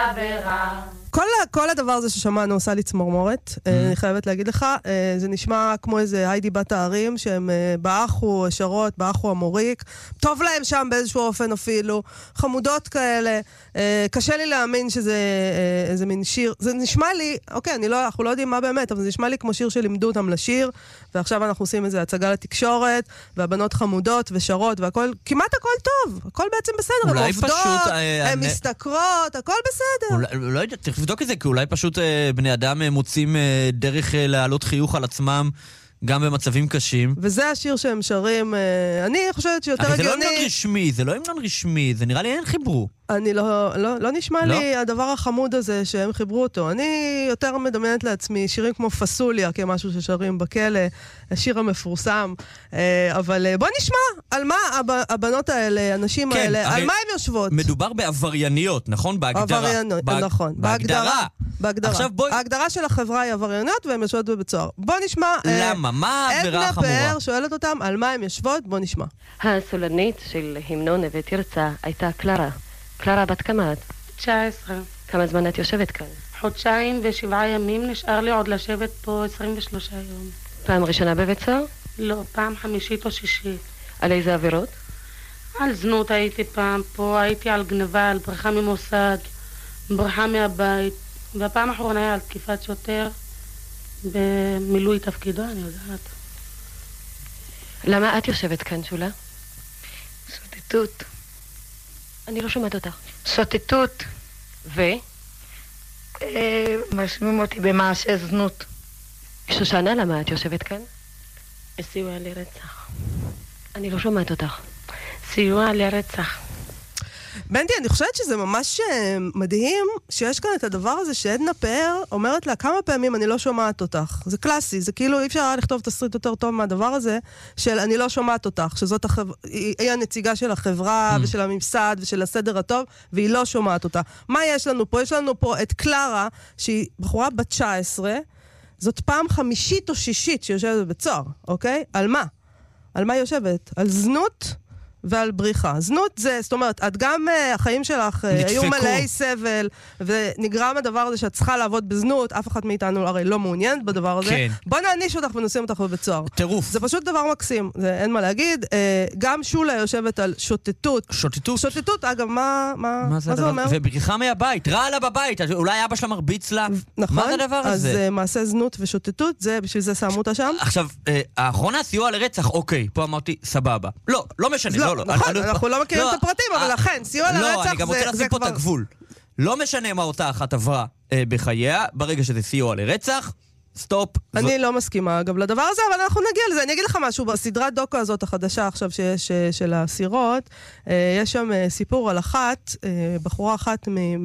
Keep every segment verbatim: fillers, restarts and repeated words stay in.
עבירה. כל, כל הדבר הזה ששמענו עושה לי צמרמורת, mm. אני חייבת להגיד לך, זה נשמע כמו איזה היידי בת הערים, שהם באחו, שרות, באחו המוריק, טוב להם שם באיזשהו אופן אפילו, חמודות כאלה, קשה לי להאמין שזה איזה מין שיר, זה נשמע לי, אוקיי, אני לא, אנחנו לא יודעים מה באמת, אבל זה נשמע לי כמו שיר שלימדו אותם לשיר, ועכשיו אנחנו עושים איזה הצגה לתקשורת, והבנות חמודות ושרות, והכל, כמעט הכל טוב, הכל בעצם בסדר, הן עובדות, הן מסתכרות, הכל בסדר. אולי, לא יודע, צריך לבדוק את זה, כי אולי פשוט אה, בני אדם אה, מוצאים אה, דרך אה, להעלות חיוך על עצמם, גם במצבים קשים. וזה השיר שהם שרים, אה, אני חושבת שיותר הגיוני... זה לא המנון רשמי, זה לא המנון רשמי, זה נראה לי אין חיברו. אני לא, לא, לא נשמע לא? לי הדבר החמוד הזה שהם חיברו אותו. אני יותר מדמיינת לעצמי שירים כמו פסוליה, כמשהו ששרים בכלא, השיר המפורסם. אבל בוא נשמע על מה הבנות האלה, הנשים כן, האלה, על מה הן יושבות. מדובר בעברייניות, נכון? בהגדרה. עברייניות, בהג... נכון. בהגדרה. בהגדרה. עכשיו בוא... ההגדרה של החברה היא עברייניות והן יושבות בבית סוהר. בוא נשמע... למה? מה העבירה החמורה? עדנה פאר שואלת אותם על מה הן יושבות, בוא נשמע. הסולנית של המנון נווה תרצה הייתה קלרה. קלרה, בת כמה את? תשע עשרה. כמה זמן את יושבת כאן? חודשיים ושבעה ימים, נשאר לי עוד לשבת פה עשרים ושלושה יום. פעם ראשונה בבית סוהר? לא, פעם חמישית או שישית. על איזה עבירות? על זנות הייתי פעם פה, הייתי על גנבה, על ברחה ממוסד, ברחה מהבית, והפעם האחרונה היה על תקיפת שוטר במילוי תפקידו, אני יודעת. למה את יושבת כאן, שולה? שוטטות. אני לא שומעת אותך. שוטטות. ו? משמים אותי במעשה זנות. שושנה, למה את יושבת כאן? סיוע לרצח. אני לא שומעת אותך. סיוע לרצח. בנדי, אני חושבת שזה ממש מדהים שיש כאן את הדבר הזה שעדנה פאר אומרת לה כמה פעמים אני לא שומעת אותך. זה קלאסי, זה כאילו אי אפשר לכתוב תסריט יותר טוב מהדבר הזה של אני לא שומעת אותך, שזאת החבר... היא הנציגה של החברה mm. ושל הממסד ושל הסדר הטוב, והיא לא שומעת אותה. מה יש לנו פה? יש לנו פה את קלרה, שהיא בחורה בת תשע עשרה, זאת פעם חמישית או שישית שיושבת בבית סוהר, אוקיי? על מה? על מה היא יושבת? על זנות? ועל בריחה. זנות זה, זאת אומרת, את גם uh, החיים שלך uh, היו מלאי סבל, ונגרם הדבר הזה שאת צריכה לעבוד בזנות, אף אחד מאיתנו הרי לא מעוניינת בדבר הזה. כן. בוא נעניש אותך ונשים אותך בבית סוהר. טירוף. זה פשוט דבר מקסים, זה אין מה להגיד. Uh, גם שולה יושבת על שוטטות. שוטטות? שוטטות, אגב, מה, מה, מה זה, מה זה אומר? ובריחה מהבית, רע לה בבית, אולי אבא שלה מרביץ לה. נכון. מה זה הדבר הזה? אז uh, מעשה זנות ושוטטות, זה, בשביל זה שמו אותה שם. עכשיו, uh, האחרונה סיוע לרצח, אוקיי, פה אמרתי, סבבה. לא, לא משנה. לא, לא, נכון, אנחנו לא מכירים את הפרטים, אבל לכן, סיוע לרצח זה כבר... לא, אני גם רוצה לשים פה את הגבול. לא משנה מה אותה אחת עברה בחייה, ברגע שזה סיוע לרצח, סטופ. אני לא מסכימה, אגב, לדבר הזה, אבל אנחנו נגיע לזה. אני אגיד לך משהו, בסדרת דוקו הזאת החדשה עכשיו שיש של הסירות, יש שם סיפור על אחת, בחורה אחת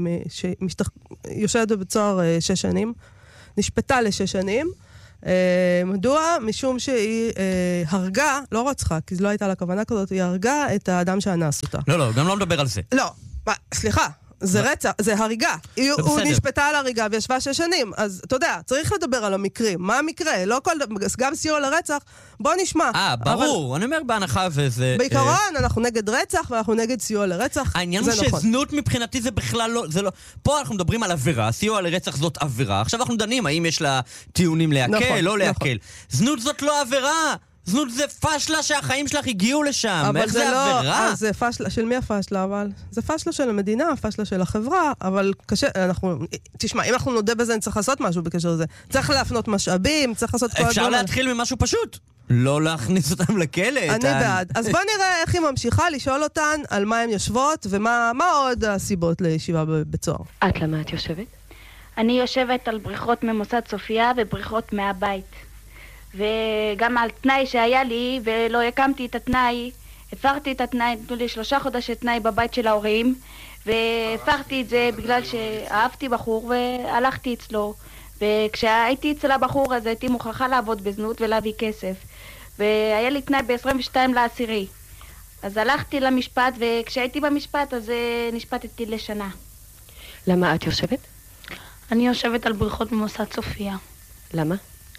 שיושבת בבית סוהר שש שנים, נשפטה לשש שנים, מדוע? משום שהיא הרגה, לא רצחה, כי לא הייתה לה כוונה כזאת, היא הרגה את האדם שאנס אותה. לא, לא, גם לא מדבר על זה. לא, סליחה, זה רצח, זה הריגה. הוא נשפטה על הריגה וישבה שש שנים, אז אתה יודע, צריך לדבר על המקרים. מה המקרה? לא כל, גם סיוע לרצח, בוא נשמע. אה, ברור, אני אומר בהנחה וזה... בעיקרון, אנחנו נגד רצח ואנחנו נגד סיוע לרצח. העניין הוא שזנות מבחינתי זה בכלל לא, זה לא... פה אנחנו מדברים על עבירה, סיוע לרצח זאת עבירה. עכשיו אנחנו דנים האם יש לה טיעונים להקל, לא להקל. זנות זאת לא עבירה! זנות זה פשלה שהחיים שלך הגיעו לשם. איך זה עבירה? אז זה פשלה, של מי הפשלה? אבל זה פשלה של המדינה, פשלה של החברה, אבל קשה, אנחנו, תשמע, אם אנחנו נודה בזה, צריך לעשות משהו בקשר לזה. צריך להפנות משאבים, צריך לעשות כל הדברים. אפשר להתחיל ממשהו פשוט. לא להכניס אותם לכלא. אני בעד. אז בוא נראה איך היא ממשיכה לשאול אותן על מה הן יושבות, ומה עוד הסיבות לישיבה בבית סוהר. את למה את יושבת? אני יושבת על בריחות ממוסד סופיה ובריחות מהבית. וגם על תנאי שהיה לי, ולא הקמתי את התנאי, הפרתי את התנאי, נתנו לי שלושה חודשי תנאי בבית של ההורים, והפרתי את זה בגלל שאהבתי בחור והלכתי אצלו, וכשהייתי אצל הבחור הזה הייתי מוכרחה לעבוד בזנות ולהביא כסף, והיה לי תנאי ב-עשרים ושתיים לעשירי. אז הלכתי למשפט, וכשהייתי במשפט אז נשפטתי לשנה. למה את יושבת? אני יושבת על בריחות ממוסד סופיה. למה?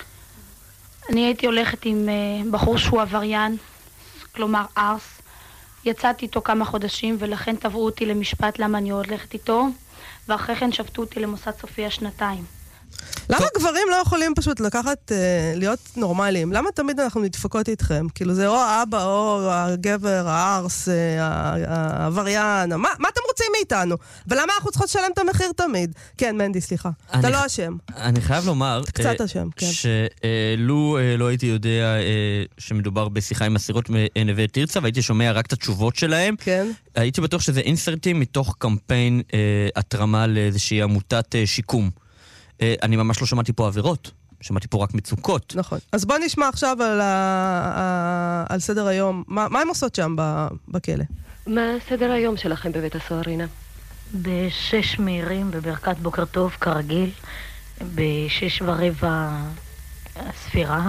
אני הייתי הולכת עם uh, בחור שהוא עבריין, כלומר ארס. יצאתי איתו כמה חודשים ולכן תבעו אותי למשפט למה אני הולכת איתו. ואחרי כן שפטו אותי למוסד סופיה שנתיים. למה גברים לא יכולים פשוט לקחת, להיות נורמליים? למה תמיד אנחנו נדפקות איתכם? כאילו זה או האבא, או הגבר, הארס, העבריין, מה אתם רוצים מאיתנו? ולמה אנחנו צריכות לשלם את המחיר תמיד? כן, מנדי, סליחה. אתה לא אשם. אני חייב לומר... קצת אשם, כן. שלו לא הייתי יודע שמדובר בשיחה עם אסירות נווה תרצה, והייתי שומע רק את התשובות שלהם. כן. הייתי בטוח שזה אינסרטים מתוך קמפיין התרמה לאיזושהי עמותת שיקום. אני ממש לא שמעתי פה עבירות, שמעתי פה רק מצוקות. נכון. אז בוא נשמע עכשיו על, ה... על סדר היום. מה, מה הם עושות שם בכלא? מה סדר היום שלכם בבית הסוהר, רינה? בשש מהירים, בברכת בוקר טוב, כרגיל. בשש ורבע ספירה.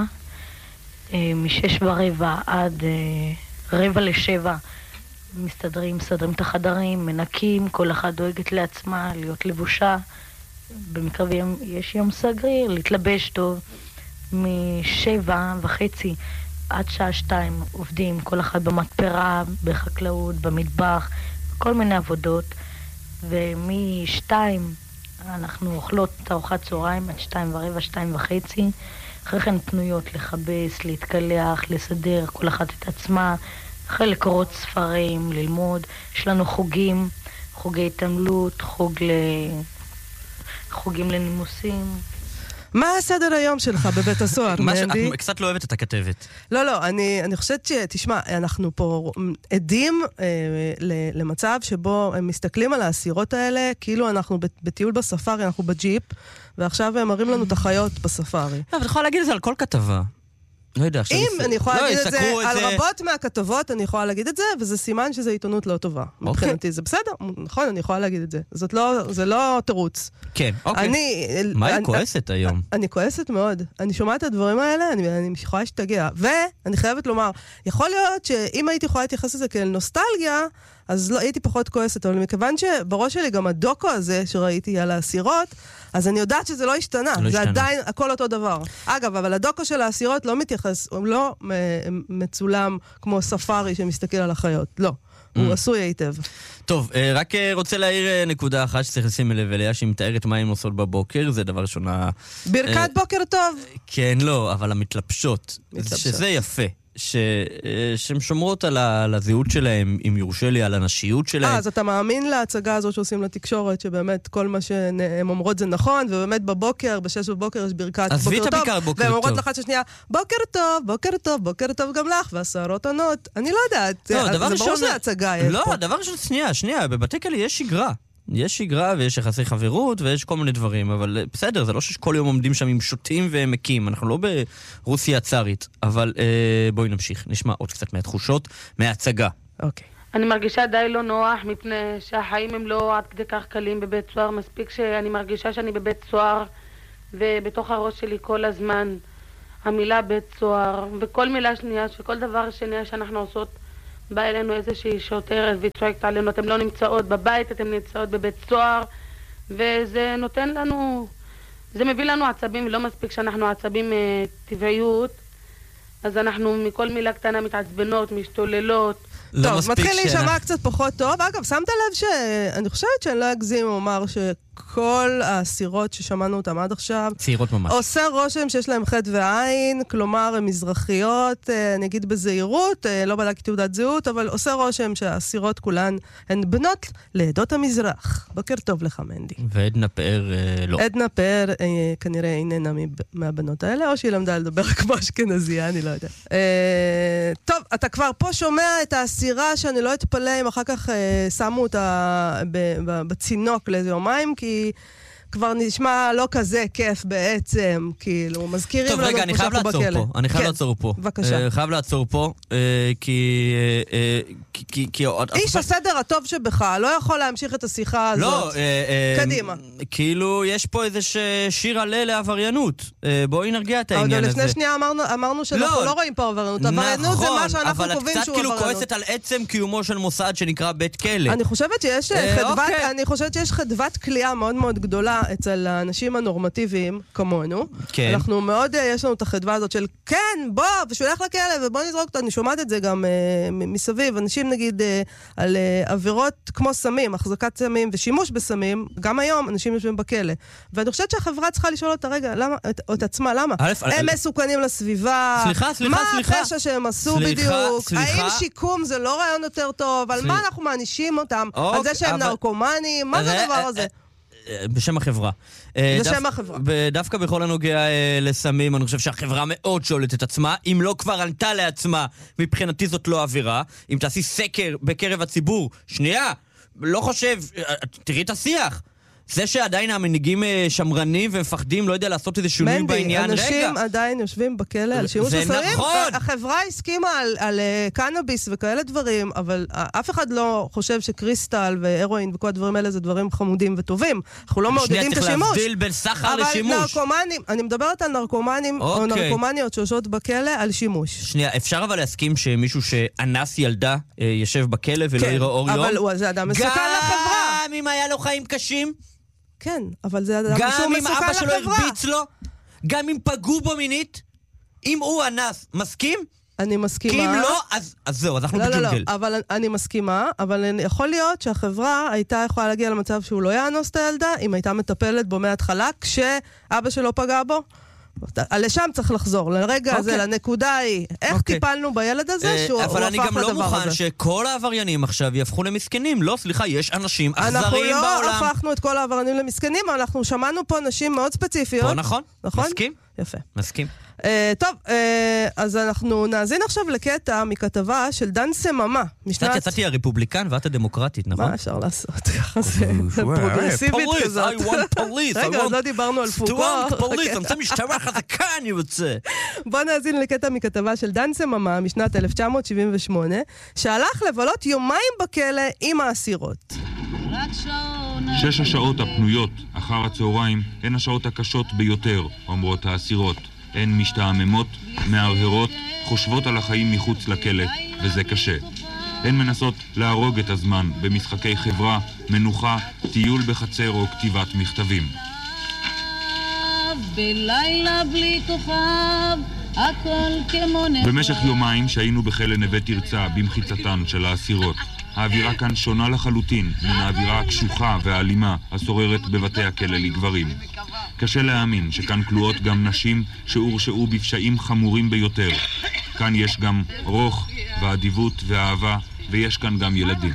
משש ורבע עד רבע לשבע מסתדרים, מסתדרים את החדרים, מנקים, כל אחד דואגת לעצמה, להיות לבושה. במקרה יש יום סגריר, להתלבש טוב. משבע וחצי עד שעה שתיים עובדים, כל אחד במתפרה, בחקלאות, במטבח, כל מיני עבודות. ומשתיים אנחנו אוכלות את ארוחת צהריים עד שתיים ורבע, שתיים וחצי. אחרי כן פנויות לחבש, להתקלח, לסדר, כל אחת את עצמה. אחרי לקורות ספרים, ללמוד. יש לנו חוגים, חוגי התעמלות, חוג ל... חוגים לנימוסים. מה הסדר היום שלך בבית הסוהר, מנדי? את קצת לא אוהבת את הכתבת. לא, לא, אני, אני חושבת ש... תשמע, אנחנו פה עדים אה, למצב שבו הם מסתכלים על האסירות האלה, כאילו אנחנו בטיול בספארי, אנחנו בג'יפ, ועכשיו הם מראים לנו את החיות בספארי. לא, אבל אתה יכולה להגיד את זה על כל כתבה. לא יודע, אם אני יכולה להגיד את זה, על רבות מהכתבות אני יכולה להגיד את זה, וזה סימן שזה עיתונות לא טובה. מבחינתי זה בסדר, נכון, אני יכולה להגיד את זה. זאת לא, זה לא תירוץ. כן, אוקיי. מה היא כועסת היום? אני כועסת מאוד. אני שומעת את הדברים האלה, אני יכולה שתגיע. ואני חייבת לומר, יכול להיות שאם הייתי יכולה להתייחס לזה כאל נוסטלגיה, אז לא, הייתי פחות כועסת, אבל מכיוון שבראש שלי גם הדוקו הזה שראיתי על האסירות, אז אני יודעת שזה לא השתנה. לא זה השתנה. עדיין הכל אותו דבר. אגב, אבל הדוקו של האסירות לא מתייחס, הוא לא מצולם כמו ספארי שמסתכל על החיות. לא. Mm. הוא עשוי היטב. טוב, רק רוצה להעיר נקודה אחת שצריך לשים לב אליה, שהיא מתארת מה הן עושות בבוקר, זה דבר שונה. ברכת בוקר טוב. כן, לא, אבל המתלבשות. מתלבשות. שזה יפה. ש... שהן שומרות על, ה... על הזהות שלהם, אם יורשה לי, על הנשיות שלהם. אה, אז אתה מאמין להצגה הזאת שעושים לתקשורת, שבאמת כל מה שהן אומרות זה נכון, ובאמת בבוקר, בשש בבוקר יש ברכת בוקר טוב, והן אומרות לך ששנייה, בוקר טוב, בוקר טוב, בוקר טוב גם לך, והשערות עונות. אני לא יודעת, לא, זה ברור שהצגה יש לא, פה. הדבר ראשון, שנייה, שנייה, בבתי כלא יש שגרה. יש שגרה ויש יחסי חברות ויש כל מיני דברים, אבל בסדר, זה לא שכל יום עומדים שם עם שוטים ומקים, אנחנו לא ברוסיה הצארית, אבל אה, בואי נמשיך, נשמע עוד קצת מהתחושות, מההצגה. אוקיי. אני מרגישה די לא נוח, מפני שהחיים הם לא עד כדי כך קלים בבית סוהר, מספיק שאני מרגישה שאני בבית סוהר, ובתוך הראש שלי כל הזמן המילה בית סוהר, וכל מילה שנייה, וכל דבר שנייה שאנחנו עושות, בא אלינו איזושהי שוטרת וצועקת עלינו, אתם לא נמצאות בבית, אתם נמצאות בבית סוהר, וזה נותן לנו, זה מביא לנו עצבים, ולא מספיק שאנחנו עצבים אה, טבעיות, אז אנחנו מכל מילה קטנה מתעצבנות, משתוללות. לא טוב, מתחיל שאנחנו... להישמע קצת פחות טוב. אגב, שמת לב שאני חושבת שאני לא אגזים ואומר שכל האסירות ששמענו אותם עד עכשיו צעירות ממש. עושה רושם שיש להם חטא ועין, כלומר הן מזרחיות, נגיד בזהירות, לא בדקתי תעודת זהות, אבל עושה רושם שהאסירות כולן הן בנות לעדות המזרח. בוקר טוב לך, מנדי. ועדנה פאר לא. עדנה פאר כנראה איננה מהבנות האלה, או שהיא למדה לדבר כמו אשכנזייה, אני לא יודע. טוב, אתה כבר פה שומע את האסירה שאני לא אתפלא אם אחר כך שמו אותה בצינוק לאיזה יומיים, כי כבר נשמע לא כזה כיף בעצם, כאילו, מזכירים טוב, רגע, אני חייב לעצור פה. אני חייב לעצור פה. בבקשה. חייב לעצור פה, כי... איש הסדר הטוב שבך לא יכול להמשיך את השיחה הזאת. לא, קדימה. כאילו, יש פה איזה שיר עלה לעבריינות. בואי נרגיע את העניין הזה. אבל לפני שנייה אמרנו שאנחנו לא רואים פה עבריינות. עבריינות זה מה שאנחנו קובעים שהוא עבריינות. אבל את קצת כאילו כועסת על עצם קיומו של מוסד שנקרא בית כלא. אני חושבת שיש חדוות כליאה מאוד מאוד גדולה גדולה אצל האנשים הנורמטיביים, כמונו. כן. אנחנו מאוד, יש לנו את החדווה הזאת של, כן, בוא, ושהוא ילך לכלא, ובוא נזרוק אותו. אני שומעת את זה גם uh, מסביב. אנשים, נגיד, uh, על uh, עבירות כמו סמים, החזקת סמים ושימוש בסמים, גם היום אנשים יושבים בכלא. ואני חושבת שהחברה צריכה לשאול אותה, רגע, למה, את, את עצמה, למה? אלף, הם אל... מסוכנים לסביבה. סליחה, סליחה, מה סליחה. מה הפשע שהם עשו סליחה, בדיוק? סליחה. האם שיקום זה לא רעיון יותר טוב? על סליחה. מה אנחנו מענישים אותם? אוקיי, על זה שהם אבל... נרקומנים? מה זה הדבר הזה? בשם החברה. בשם החברה. דווקא בכל הנוגע לסמים, אני חושב שהחברה מאוד שואלת את עצמה, אם לא כבר ענתה לעצמה, מבחינתי זאת לא עבירה. אם תעשי סקר בקרב הציבור, שנייה, לא חושב, תראי את השיח. זה שעדיין המנהיגים שמרנים ומפחדים, לא יודע לעשות איזה שינוי בעניין. מנדי, אנשים רגע. עדיין יושבים בכלא על שימוש זה בסמים. נכון. החברה הסכימה על, על uh, קנאביס וכאלה דברים, אבל uh, אף אחד לא חושב שקריסטל והרואין וכל הדברים האלה זה דברים חמודים וטובים. אנחנו לא מעודדים את השימוש. שנייה, צריך להבדיל בין סחר אבל לשימוש. אבל נרקומנים, אני מדברת על נרקומנים אוקיי. או נרקומניות שיושבות בכלא על שימוש. שנייה, אפשר אבל להסכים שמישהו שאנס ילדה אה, יושב בכלא ולא כן, יראה אור יום? אבל הוא, זה אדם מסוכן לחברה. גם אם היה לו חיים קשים? כן, אבל זה אדם גם שהוא אם מסוכן אבא שלו לחברה. הרביץ לו? גם אם פגעו בו מינית? אם הוא אנס, מסכים? אני מסכימה. כי אם לא, אז, אז זהו, אז אנחנו לא, לא, בג'ונגל. לא, אבל אני מסכימה, אבל יכול להיות שהחברה הייתה יכולה להגיע למצב שהוא לא יאנוס את הילדה, אם הייתה מטפלת בו מההתחלה, כשאבא שלו פגע בו. לשם צריך לחזור, לרגע הזה, אוקיי. לנקודה היא. איך אוקיי. טיפלנו בילד הזה שהוא הפך לדבר הזה? אבל אני גם לא מוכן שכל העבריינים עכשיו יהפכו למסכנים. לא, סליחה, יש אנשים אנחנו אכזריים לא בעולם. הפכנו את כל העבריינים למסכנים, אנחנו שמענו פה נשים מאוד ספציפיות. פה נכון, נכון? מסכים. יפה. מסכים. Uh, טוב, uh, אז אנחנו נאזין עכשיו לקטע מכתבה של דן סממה. קצת יצאתי הרפובליקן ואת הדמוקרטית, נכון? מה אפשר לעשות? ככה זה פרוגרסיבית כזאת. I want police, רגע, אז לא דיברנו על פוקו. strong police, אני רוצה משטרה חזקה, אני רוצה. בוא נאזין לקטע מכתבה של דן סממה משנת אלף תשע מאות שבעים ושמונה, שהלך לבלות יומיים בכלא עם האסירות. שש השעות הפנויות אחר הצהריים הן השעות הקשות ביותר, אומרות האסירות. הן משתעממות, מהרהרות, חושבות על החיים מחוץ לכלא, וזה קשה. הן מנסות להרוג את הזמן במשחקי חברה, מנוחה, טיול בחצר או כתיבת מכתבים. בלילה בלי כוכב, הכל כמו נחלם. במשך יומיים שהיינו בכלא נווה תרצה במחיצתן של האסירות. האווירה כאן שונה לחלוטין מן האווירה הקשוחה והאלימה השוררת בבתי הכלא לגברים. קשה להאמין שכאן כלואות גם נשים שהורשעו בפשעים חמורים ביותר. כאן יש גם רוך ואדיבות ואהבה, ויש כאן גם ילדים.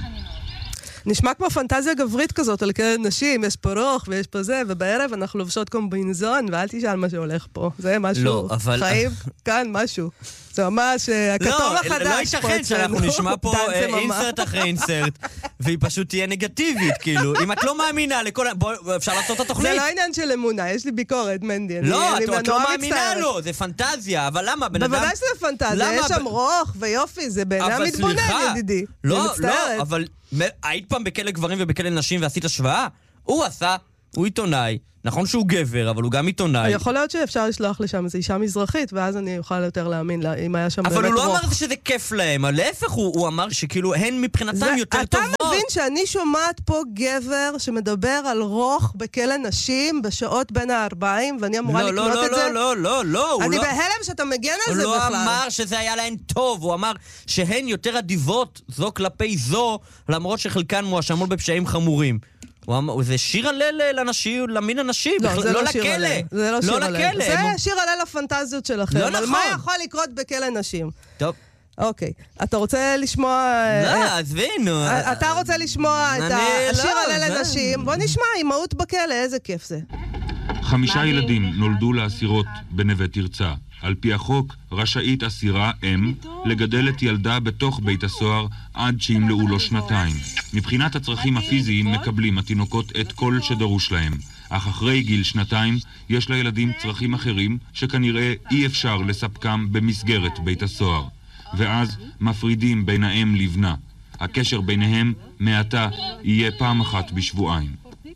נשמע כמו פנטזיה גברית כזאת על כאלה נשים, יש פה רוך ויש פה זה, ובערב אנחנו לובשות קומבינזון, ואל תשאל מה שהולך פה. זה משהו, לא, אבל... חיים, כאן משהו. זה ממש הכתוב החדש. לא, לא ייתכן שאנחנו נשמע פה אינסרט אחרי אינסרט, והיא פשוט תהיה נגטיבית, כאילו. אם את לא מאמינה לכל... בוא, אפשר לעשות את התוכנית. זה לא עניין של אמונה, יש לי ביקורת, מנדי. לא, את לא מאמינה לו, זה פנטזיה, אבל למה? בן אדם... בוודאי שזה פנטזיה, יש שם רוך ויופי, זה בעיני המתבונן, ידידי. לא, לא, אבל היית פעם בכלא גברים ובכלא נשים ועשית השוואה? הוא עשה, הוא עיתונאי. נכון שהוא גבר, אבל הוא גם עיתונאי. יכול להיות שאפשר לשלוח לשם איזו אישה מזרחית, ואז אני אוכל יותר להאמין לה, אם היה שם באמת רוח. אבל הוא לא אמר שזה כיף להם, להפך הוא אמר שכאילו הן מבחינתם יותר טובות. אתה מבין שאני שומעת פה גבר שמדבר על רוך בכלא נשים בשעות בין הארבעים, ואני אמורה לקנות את זה? לא, לא, לא, לא. אני בהלם שאתה מגן על זה בכלל. הוא לא אמר שזה היה להן טוב, הוא אמר שהן יותר אדיבות זו כלפי זו, למרות שחלקן מואשמות בפשעים חמורים. זה שיר הלל לנשים, למין הנשים, לא לכלא. זה לא שיר הלל. זה שיר הלל לפנטזיות שלכם. לא נכון. אבל מה יכול לקרות בכלא נשים? טוב. אוקיי. אתה רוצה לשמוע... לא, עזבינו. אתה רוצה לשמוע את השיר הלל לנשים? בוא נשמע, אימהות בכלא, איזה כיף זה. חמישה ילדים נולדו לאסירות בנווה תרצה. על פי החוק, רשאית אסירה אם לגדל את ילדה בתוך בית הסוהר עד שימלאו לו שנתיים. מבחינת הצרכים הפיזיים מקבלים התינוקות את כל שדרוש להם. אך אחרי גיל שנתיים יש לילדים צרכים אחרים שכנראה אי אפשר לספקם במסגרת בית הסוהר. ואז מפרידים בין האם לבנה. הקשר ביניהם מעתה יהיה פעם אחת בשבועיים.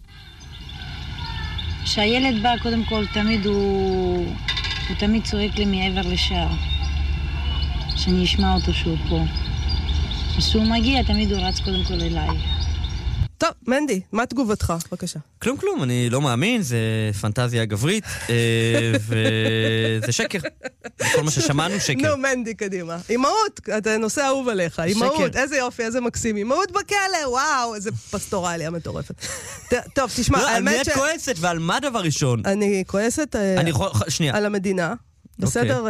כשהילד בא, קודם כל, תמיד הוא... הוא תמיד צועק לי מעבר לשער, שאני אשמע אותו שהוא פה. כשהוא מגיע, תמיד הוא רץ קודם כל אליי. טוב, מנדי, מה תגובתך? בבקשה. כלום כלום, אני לא מאמין, זה פנטזיה גברית, וזה שקר. כל מה ששמענו, שקר. נו, מנדי, קדימה. אימהות, אתה נושא אהוב עליך. אימהות, איזה יופי, איזה מקסים. אימהות בכלא, וואו, איזה פסטורליה מטורפת. טוב, תשמע, לא, האמת ש... על מי את כועסת, ועל מה דבר ראשון? אני כועסת על המדינה. בסדר,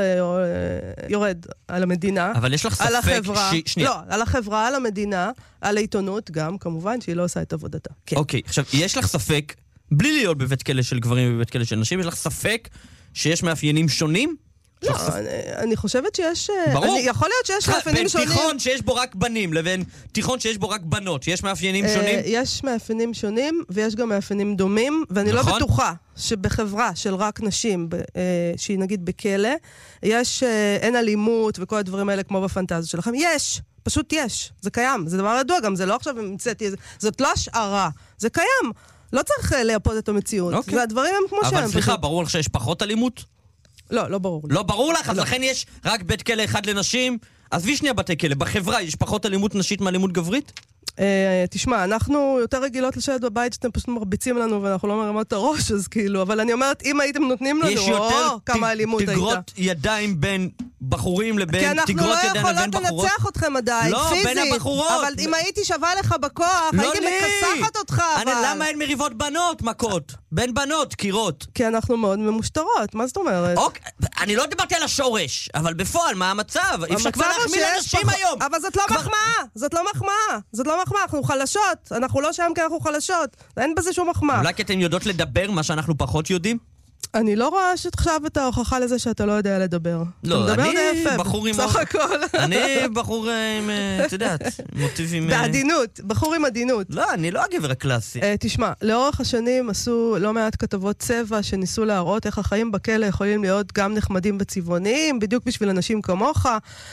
יורד על המדינה. אבל יש לך ספק... על החברה. לא, על החברה, על המדינה, על העיתונות גם, כמובן, שהיא לא עושה את עבודתה. אוקיי, עכשיו, יש לך ספק, בלי להיות בבית כלא של גברים ובבית כלא של נשים, יש לך ספק שיש מאפיינים שונים? לא, אני חושבת שיש... ברור. יכול להיות שיש מאפיינים שונים. בין תיכון שיש בו רק בנים, לבין תיכון שיש בו רק בנות, יש מאפיינים שונים? יש מאפיינים שונים, ויש גם מאפיינים דומים, ואני לא בטוחה שבחברה של רק נשים, שהיא נגיד בכלא, יש, אין אלימות וכל הדברים האלה כמו בפנטזיה שלכם. יש, פשוט יש. זה קיים, זה דבר ידוע גם, זה לא עכשיו המצאתי, זאת לא השערה, זה קיים. לא צריך לייפות את המציאות. והדברים הם כמו שהם. אבל סליחה, ברור לך שיש פחות אלימות? לא, לא ברור. לא ברור לך? אז לכן יש רק בית כלא אחד לנשים? עזבי שנייה בתי כלא. בחברה יש פחות אלימות נשית מאלימות גברית? תשמע, אנחנו יותר רגילות לשבת בבית שאתם פשוט מרביצים לנו ואנחנו לא מרימות את הראש, אז כאילו, אבל אני אומרת, אם הייתם נותנים לנו, או, כמה אלימות הייתה. יש יותר תגרות ידיים בין בחורים לבין תגרות ידיים לבין בחורות? כי אנחנו לא יכולות לנצח אתכם עדיין, פיזית. לא, בין הבחורות. אבל אם הייתי שווה לך בכוח, הייתי מכסחת אותך, אבל... למה אין מריבות בנות, מכות? בין בנות, קירות. כי אנחנו מאוד ממושטרות, מה זאת אומרת? אני לא דיברתי על השורש, אבל בפועל, מה המצב? אי אפשר כבר להחמיא לאנשים היום. אבל זאת לא מחמאה, זאת לא מחמאה, זאת לא מחמאה, אנחנו חלשות, אנחנו לא שם כי אנחנו חלשות, אין בזה שום מחמאה. אולי כי אתם יודעות לדבר מה שאנחנו פחות יודעים? אני לא רואה שעכשיו את ההוכחה לזה שאתה לא יודע לדבר. לא, אני בחור עם... סך הכל. אני בחור עם, את יודעת, מוטיבים... בעדינות, בחור עם עדינות. לא, אני לא הגבר הקלאסי. תשמע, לאורך השנים עשו לא מעט כתבות צבע שניסו להראות איך החיים בכלא יכולים להיות גם נחמדים וצבעוניים, בדיוק בשביל אנשים כמוך,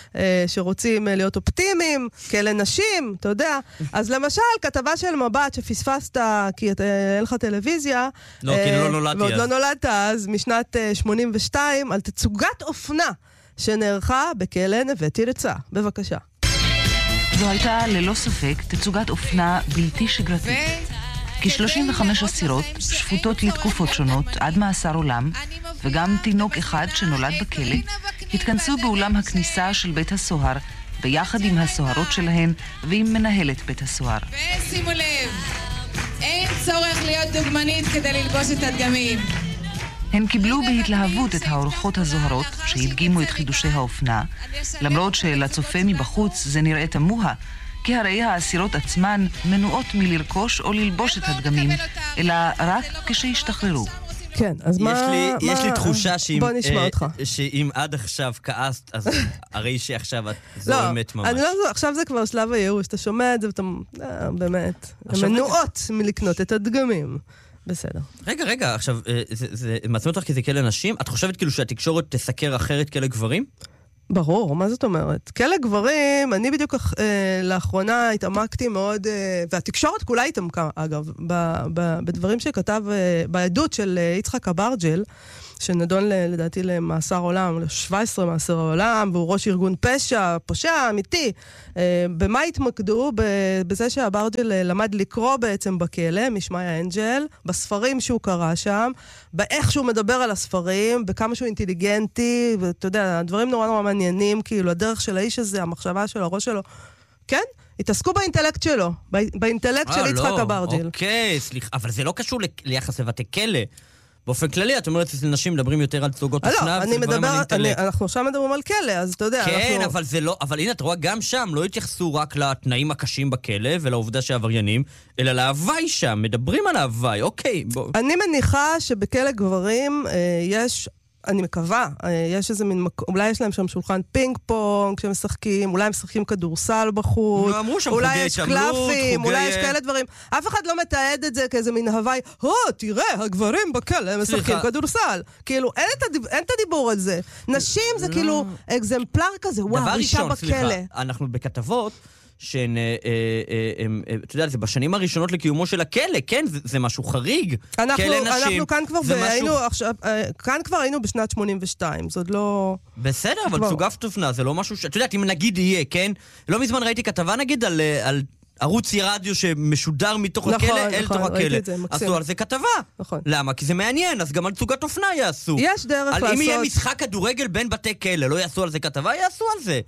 שרוצים להיות אופטימיים, כאלה נשים, אתה יודע. אז למשל, כתבה של מבט שפספסת כי אין לך טלוויזיה. לא, כי לא נולדתי אז. ועוד לא נולדת אז, משנת שמונים ושתיים, על תצוגת אופנה שנערכה בכלא נווה תרצה. בבקשה. זו הייתה ללא ספק תצוגת אופנה בלתי שגרתית. כ-שלושים וחמש אסירות שפוטות לתקופות שונות עד מאסר עולם, וגם תינוק אחד שנולד בכלא, התכנסו באולם הכניסה של בית הסוהר, ביחד עם הסוהרות שלהן ועם מנהלת בית הסוהר. ושימו לב, אין צורך להיות דוגמנית כדי ללבוש את הדגמים. הן קיבלו בהתלהבות את האורחות הזוהרות שהדגימו את חידושי האופנה, למרות שלצופה מבחוץ זה נראה תמוה, כי הרי האסירות עצמן מנועות מלרכוש או ללבוש את הדגמים, אלא רק כשישתחררו. כן, אז מה... יש לי תחושה שאם עד עכשיו כעסת, אז הרי שעכשיו את זורמת ממש. לא, עכשיו זה כבר שלב הייאוש, אתה שומע את זה ואתה... באמת, מנועות מלקנות את הדגמים. בסדר. רגע, רגע, עכשיו, זה מעצמם אותך כי זה כלא נשים? את חושבת כאילו שהתקשורת תסקר אחרת כלא גברים? ברור, מה זאת אומרת? כלא גברים, אני בדיוק לאחרונה התעמקתי מאוד, והתקשורת כולה התעמקה, אגב, בדברים שכתב, בעדות של יצחק אברג'ל, שנדון לדעתי למאסר עולם, ל-שבע עשרה מאסר עולם, והוא ראש ארגון פשע, פושע אמיתי. במה התמקדו? בזה שאברג'ל למד לקרוא בעצם בכלא, משמעיה אנג'ל, בספרים שהוא קרא שם, באיך שהוא מדבר על הספרים, בכמה שהוא אינטליגנטי, ואתה יודע, הדברים נורא נורא מעניינים, כאילו הדרך של האיש הזה, המחשבה שלו, הראש שלו, כן? התעסקו באינטלקט שלו, באינטלקט של יצחק אברג'ל. אוקיי, סליחה, אבל זה לא קשור ליחס לבתי כלא. באופן כללי, את אומרת, אנשים מדברים יותר על צוגות אופנה, לא, אני מדבר, אנחנו עכשיו מדברים על כלא, אז אתה יודע, כן, אבל זה לא, אבל הנה, את רואה, גם שם לא התייחסו רק לתנאים הקשים בכלא, ולעובדה שעבריינים, אלא להווי שם, מדברים על ההווי, אוקיי, בוא. אני מניחה שבכלא גברים יש... אני מקווה, יש איזה מין מקום, אולי יש להם שם שולחן פינג פונג כשהם משחקים, אולי הם משחקים כדורסל בחוץ, אולי יש קלפים, אולי יש כאלה דברים. אף אחד לא מתעד את זה כאיזה מין הווי, הו, תראה, הגברים בכלא, הם משחקים כדורסל. כאילו, אין את הדיבור על זה. נשים זה כאילו אקזמפלר כזה, וואו, אישה בכלא. אנחנו בכתבות, שהן, אתה יודע, זה בשנים הראשונות לקיומו של הכלא, כן, זה משהו חריג. אנחנו כאן כבר היינו, כאן כבר היינו בשנת שמונים ושתיים, זאת לא... בסדר, אבל צוגת אופנה, זה לא משהו ש... אתה יודעת, אם נגיד יהיה, כן? לא מזמן ראיתי כתבה נגיד על ערוץ רדיו שמשודר מתוך נכון, הכלא נכון, אל תוך הכלא. ראיתי את זה, מקסים. עשו על זה כתבה. נכון. למה? כי זה מעניין, אז גם על תצוגת אופנה יעשו. יש דרך על לעשות... אם יהיה משחק כדורגל בין בתי כלא, לא יעשו על זה כתבה, יעשו על זה.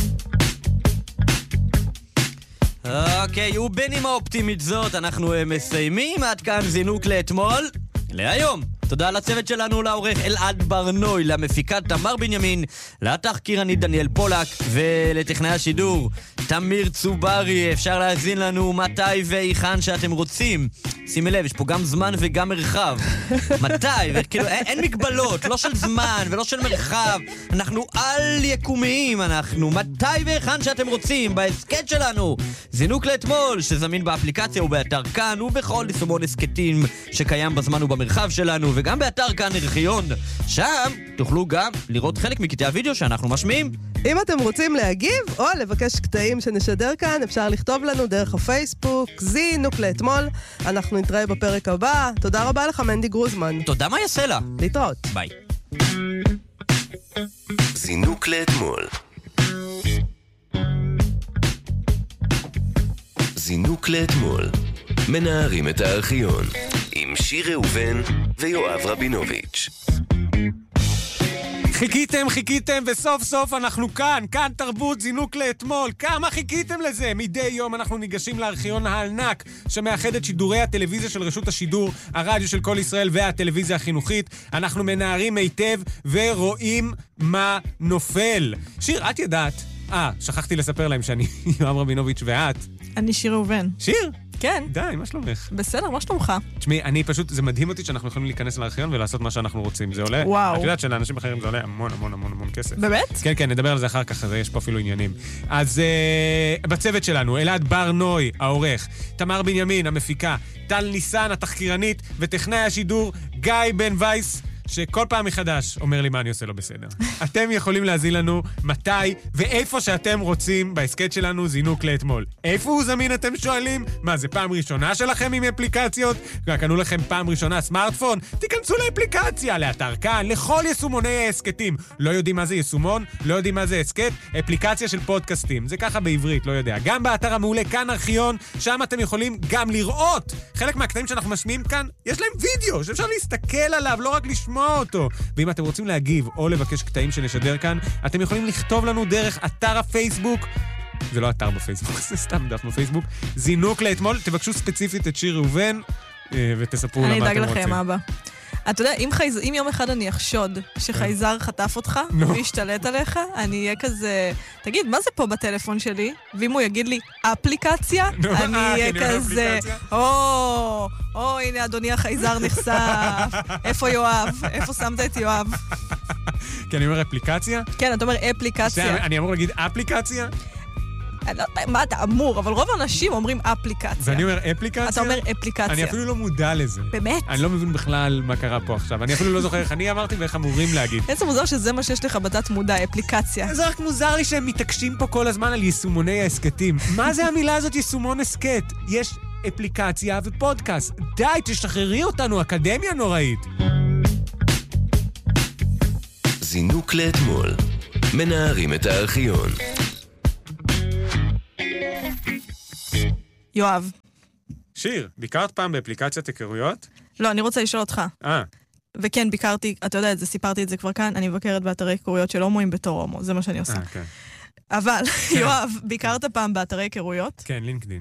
אוקיי, ובנימה האופטימית זאת, אנחנו מסיימים. עד כאן זינוק לאתמול, להיום. תודה לצוות שלנו, לעורך אלעד ברנוי, למפיקת תמר בנימין, לתחקירנית דניאל פולק ולטכנאי השידור תמיר צוברי. אפשר להזין לנו מתי ואיכן שאתם רוצים. שימי לב, יש פה גם זמן וגם מרחב. מתי? וכאילו, אין, אין מגבלות, לא של זמן ולא של מרחב. אנחנו על יקומיים, אנחנו מתי ואיכן שאתם רוצים, בהסקט שלנו. זינוק לאתמול, שזמין באפליקציה ובאתר כאן ובכל יישומון הסקטים שקיים בזמן ובמרחב שלנו, וגם באתר כאן ארכיון. שם תוכלו גם לראות חלק מקטעי הוידאו שאנחנו משמיעים. אם אתם רוצים להגיב או לבקש קטעים שנשדר כאן, אפשר לכתוב לנו דרך הפייסבוק, זינוק לאתמול. אנחנו נתראה בפרק הבא. תודה רבה לך, מנדי גרוזמן. תודה, מה יעשה לה? להתראות. ביי. זינוק לאתמול. זינוק לאתמול. מנערים את הארכיון. עם שיר ראובן ויואב רבינוביץ'. חיכיתם, חיכיתם, וסוף סוף אנחנו כאן, כאן תרבות זינוק לאתמול. כמה חיכיתם לזה? מדי יום אנחנו ניגשים לארכיון הענק שמאחד את שידורי הטלוויזיה של רשות השידור, הרדיו של כל ישראל והטלוויזיה החינוכית. אנחנו מנערים היטב ורואים מה נופל. שיר, את ידעת? אה, שכחתי לספר להם שאני יואב רבינוביץ' ואת. אני שיר ראובן. שיר? כן. די, מה שלומך? בסדר, מה שלומך? תשמעי, אני פשוט, זה מדהים אותי שאנחנו יכולים להיכנס לארכיון ולעשות מה שאנחנו רוצים. זה עולה, וואו. את יודעת שלאנשים אחרים זה עולה המון המון המון המון כסף. באמת? כן, כן, נדבר על זה אחר כך, יש פה אפילו עניינים. אז uh, בצוות שלנו, אלעד ברנוי, העורך, תמר בנימין, המפיקה, טל ניסן, התחקירנית, וטכנאי השידור, גיא בן וייס, שכל פעם מחדש אומר לי מה אני עושה לו בסדר. אתם יכולים להזין לנו מתי ואיפה שאתם רוצים בהסקט שלנו זינוק לאתמול. איפה הוא זמין אתם שואלים? מה, זה פעם ראשונה שלכם עם אפליקציות? קנו לכם פעם ראשונה סמארטפון? תיכנסו לאפליקציה, לאתר כאן, לכל יישומוני ההסקטים. לא יודעים מה זה יישומון? לא יודעים מה זה הסקט? אפליקציה של פודקאסטים. זה ככה בעברית, לא יודע. גם באתר המעולה כאן ארכיון, שם אתם יכולים גם לראות. חלק מהקטעים שאנחנו משמיעים כאן, יש להם וידאו שאפשר להסתכל עליו, לא רק לשמוע אותו. ואם אתם רוצים להגיב או לבקש קטעים שנשדר כאן, אתם יכולים לכתוב לנו דרך אתר הפייסבוק. זה לא אתר בפייסבוק, זה סתם דף בפייסבוק. זינוק לאתמול, תבקשו ספציפית את שיר ראובן ותספרו לה מה אתם רוצים. אני אדאג לכם, אבא. אתה יודע, אם, חייז... אם יום אחד אני אחשוד שחייזר חטף אותך no. וישתלט עליך, אני אהיה כזה, תגיד, מה זה פה בטלפון שלי? ואם הוא יגיד לי, אפליקציה, no, אני אהיה כזה, או, או, הנה אדוני החייזר נחשף, איפה יואב? איפה שמת את יואב? כי אני אומר אפליקציה? כן, אתה אומר אפליקציה. אני אמור להגיד אפליקציה? אני לא יודע מה אתה אמור, אבל רוב האנשים אומרים אפליקציה. ואני אומר אפליקציה? אתה אומר אפליקציה. אני אפילו לא מודע לזה. באמת? אני לא מבין בכלל מה קרה פה עכשיו. אני אפילו לא זוכר איך אני אמרתי ואיך אמורים להגיד. איזה מוזר שזה מה שיש לך בתת מודע, אפליקציה. זה רק מוזר לי שהם מתעקשים פה כל הזמן על יישומוני ההסקטים. מה זה המילה הזאת יישומון הסקט? יש אפליקציה ופודקאסט. די, תשחררי אותנו, אקדמיה נוראית. זינוק לאתמול. מנערים את הארכיון. יואב. שיר, ביקרת פעם באפליקציית היכרויות? לא, אני רוצה לשאול אותך. אה. וכן, ביקרתי, אתה יודע את זה, סיפרתי את זה כבר כאן, אני מבקרת באתרי היכרויות של הומואים בתור הומו, זה מה שאני עושה. אה, כן. אבל, יואב, ביקרת פעם באתרי היכרויות? כן, לינקדין.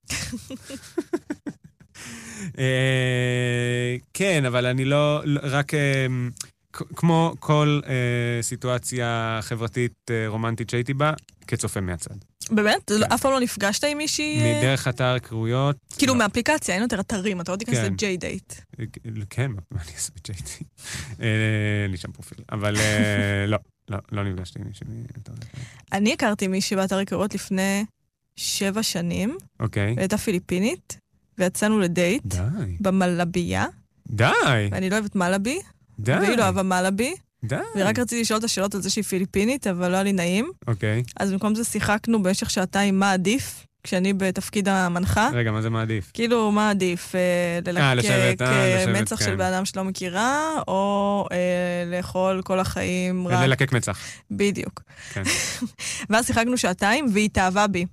כן, אבל אני לא, רק כמו כל סיטואציה חברתית רומנטית שהייתי בה, כצופה מהצד. באמת? אף פעם לא נפגשת עם מישהי? מדרך אתר קרויות. כאילו מאפליקציה, אין יותר אתרים, אתה לא תיכנס לג'יי דייט. כן, מה אני אעשה בג'יי דייט? אין לי שם פרופיל, אבל לא, לא נפגשתי עם מישהי. אני הכרתי מישהי באתר קרויות לפני שבע שנים. אוקיי. והייתה פיליפינית, ויצאנו לדייט. די. במלבייה. די. ואני לא אוהבת מלבי. די. והיא לא אוהבה מלבי. די. ורק רציתי לשאול את השאלות על זה שהיא פיליפינית, אבל לא היה לי נעים. אוקיי. אז במקום זה שיחקנו במשך שעתיים מה עדיף, כשאני בתפקיד המנחה. רגע, מה זה מה עדיף? כאילו, מה עדיף? ללקק מצח של בן אדם שלא מכירה, או לאכול כל החיים רק... ללקק מצח. בדיוק. כן. ואז שיחקנו שעתיים, והיא התאהבה בי.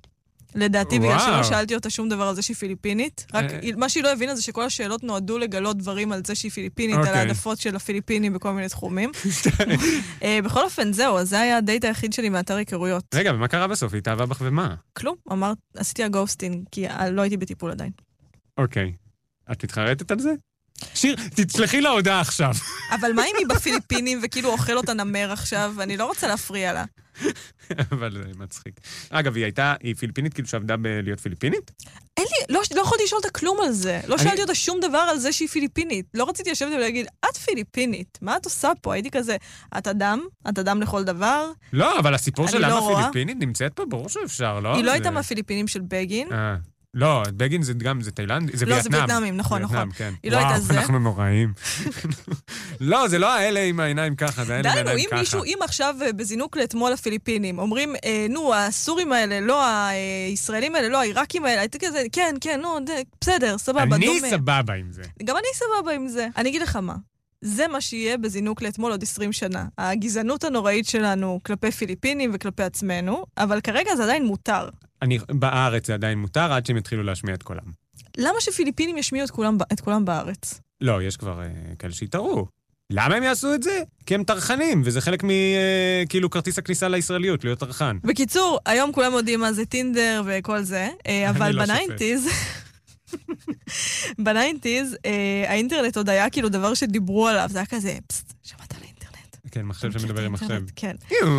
לדעתי, בגלל שלא שאלתי אותה שום דבר על זה שהיא פיליפינית. רק מה שהיא לא הבינה זה שכל השאלות נועדו לגלות דברים על זה שהיא פיליפינית, על העדפות של הפיליפינים בכל מיני תחומים. בכל אופן, זהו, אז זה היה הדייט היחיד שלי מאתר היכרויות. רגע, ומה קרה בסוף? היא התאהבה בך ומה? כלום, אמרת, עשיתי הגוסטינג, כי לא הייתי בטיפול עדיין. אוקיי. את מתחרטת על זה? שיר, תצלחי לה הודעה עכשיו. אבל מה אם היא בפיליפינים וכאילו אוכל אותה נמר עכשיו? אני לא רוצה להפריע לה. אבל זה מצחיק. אגב, היא הייתה, היא פיליפינית כאילו שעבדה בלהיות פיליפינית? אין לי, לא, לא יכולתי לשאול אותה כלום על זה. לא שאלתי אותה שום דבר על זה שהיא פיליפינית. לא רציתי לשבת ולהגיד, את פיליפינית, מה את עושה פה? הייתי כזה, את אדם? את אדם לכל דבר? לא, אבל הסיפור של למה פיליפינית נמצאת פה, ברור שאפשר, לא? היא לא הייתה מהפיליפינים של בגין. לא, בגין זה גם, זה תאילנד, זה וייטנאם. לא, זה וייטנאמים, נכון, נכון. היא לא הייתה זה. וואו, אנחנו נוראים. לא, זה לא האלה עם העיניים ככה, זה האלה עם העיניים ככה. אם מישהו, אם עכשיו בזינוק לאתמול הפיליפינים, אומרים, נו, הסורים האלה, לא הישראלים האלה, לא העיראקים האלה, הייתי כזה, כן, כן, נו, בסדר, סבבה, דומה. אני סבבה עם זה. גם אני סבבה עם זה. אני אגיד לך מה. זה מה שיהיה בזינוק לאתמול עוד עשרים שנה. הגזענות הנוראית שלנו כלפי פיליפינים וכלפי עצמנו, אבל כרגע זה עדיין מותר. אני, בארץ זה עדיין מותר עד שהם יתחילו להשמיע את כולם. למה שפיליפינים ישמיעו את כולם, את כולם בארץ? לא, יש כבר uh, כאלה שיתארו. למה הם יעשו את זה? כי הם תרחנים, וזה חלק מכאילו כרטיס הכניסה לישראליות, להיות תרחן. בקיצור, היום כולם יודעים מה זה טינדר וכל זה, אבל בניינטיז... בניינטיז, האינטרנט עוד היה כאילו דבר שדיברו עליו, זה היה כזה, פסט, שמעת על האינטרנט. כן, מחשב שמדבר עם מחשב. כן.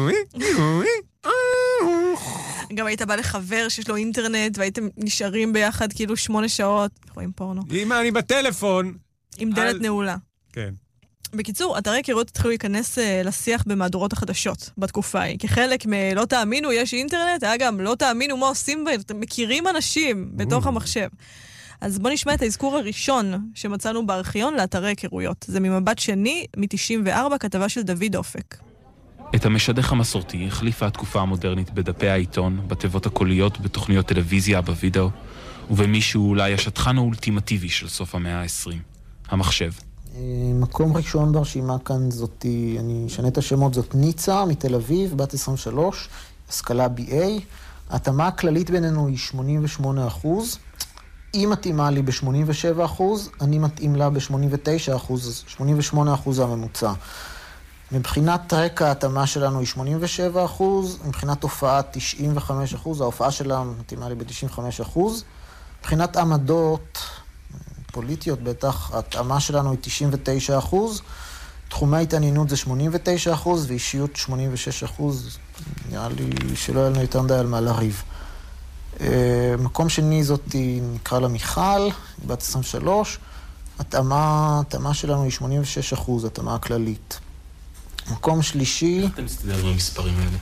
גם היית בא לחבר שיש לו אינטרנט, והייתם נשארים ביחד כאילו שמונה שעות, רואים פורנו. אמא, אני בטלפון. עם דלת נעולה. כן. בקיצור, אתרי היכרויות התחילו להיכנס לשיח במהדורות החדשות בתקופה ההיא. כחלק מלא תאמינו, יש אינטרנט, היה גם לא תאמינו מה עושים בהם, אתם מכירים אנשים בתוך המחשב. אז בוא נשמע את האזכור הראשון שמצאנו בארכיון לאתרי היכרויות. זה ממבט שני, מ-תשעים וארבע, כתבה של דוד אופק. את המשדך המסורתי החליפה התקופה המודרנית בדפי העיתון, בתיבות הקוליות, בתוכניות טלוויזיה, בווידאו, ובמישהו אולי השטחן האולטימטיבי של סוף המאה ה-עשרים, המחשב. מקום ראשון ברשימה כאן זאת, אני אשנה את השמות, זאת ניצה מתל אביב, בת עשרים ושלוש, השכלה בי איי. ההתאמה הכללית בינינו היא שמונים ושמונה אחוז. היא מתאימה לי ב-שמונים ושבע אחוז, אני מתאים לה ב-שמונים ותשע אחוז, אז שמונים ושמונה אחוז הממוצע. מבחינת רקע ההתאמה שלנו היא שמונים ושבע אחוז, מבחינת הופעה תשעים וחמישה אחוז, ההופעה שלה מתאימה לי ב-תשעים וחמישה אחוז. מבחינת עמדות פוליטיות, בטח ההתאמה שלנו היא תשעים ותשע אחוז, תחומי ההתעניינות זה שמונים ותשע אחוז, ואישיות שמונים ושש אחוז, נראה לי שלא היה לנו יותר מדי על מה לריב. מקום שני זאת נקרא לה מיכל, בת עשרים ושלוש, התאמה, התאמה שלנו היא שמונים ושש אחוז, התאמה הכללית. מקום שלישי... איך אתם מסתדר עם המספרים האלה?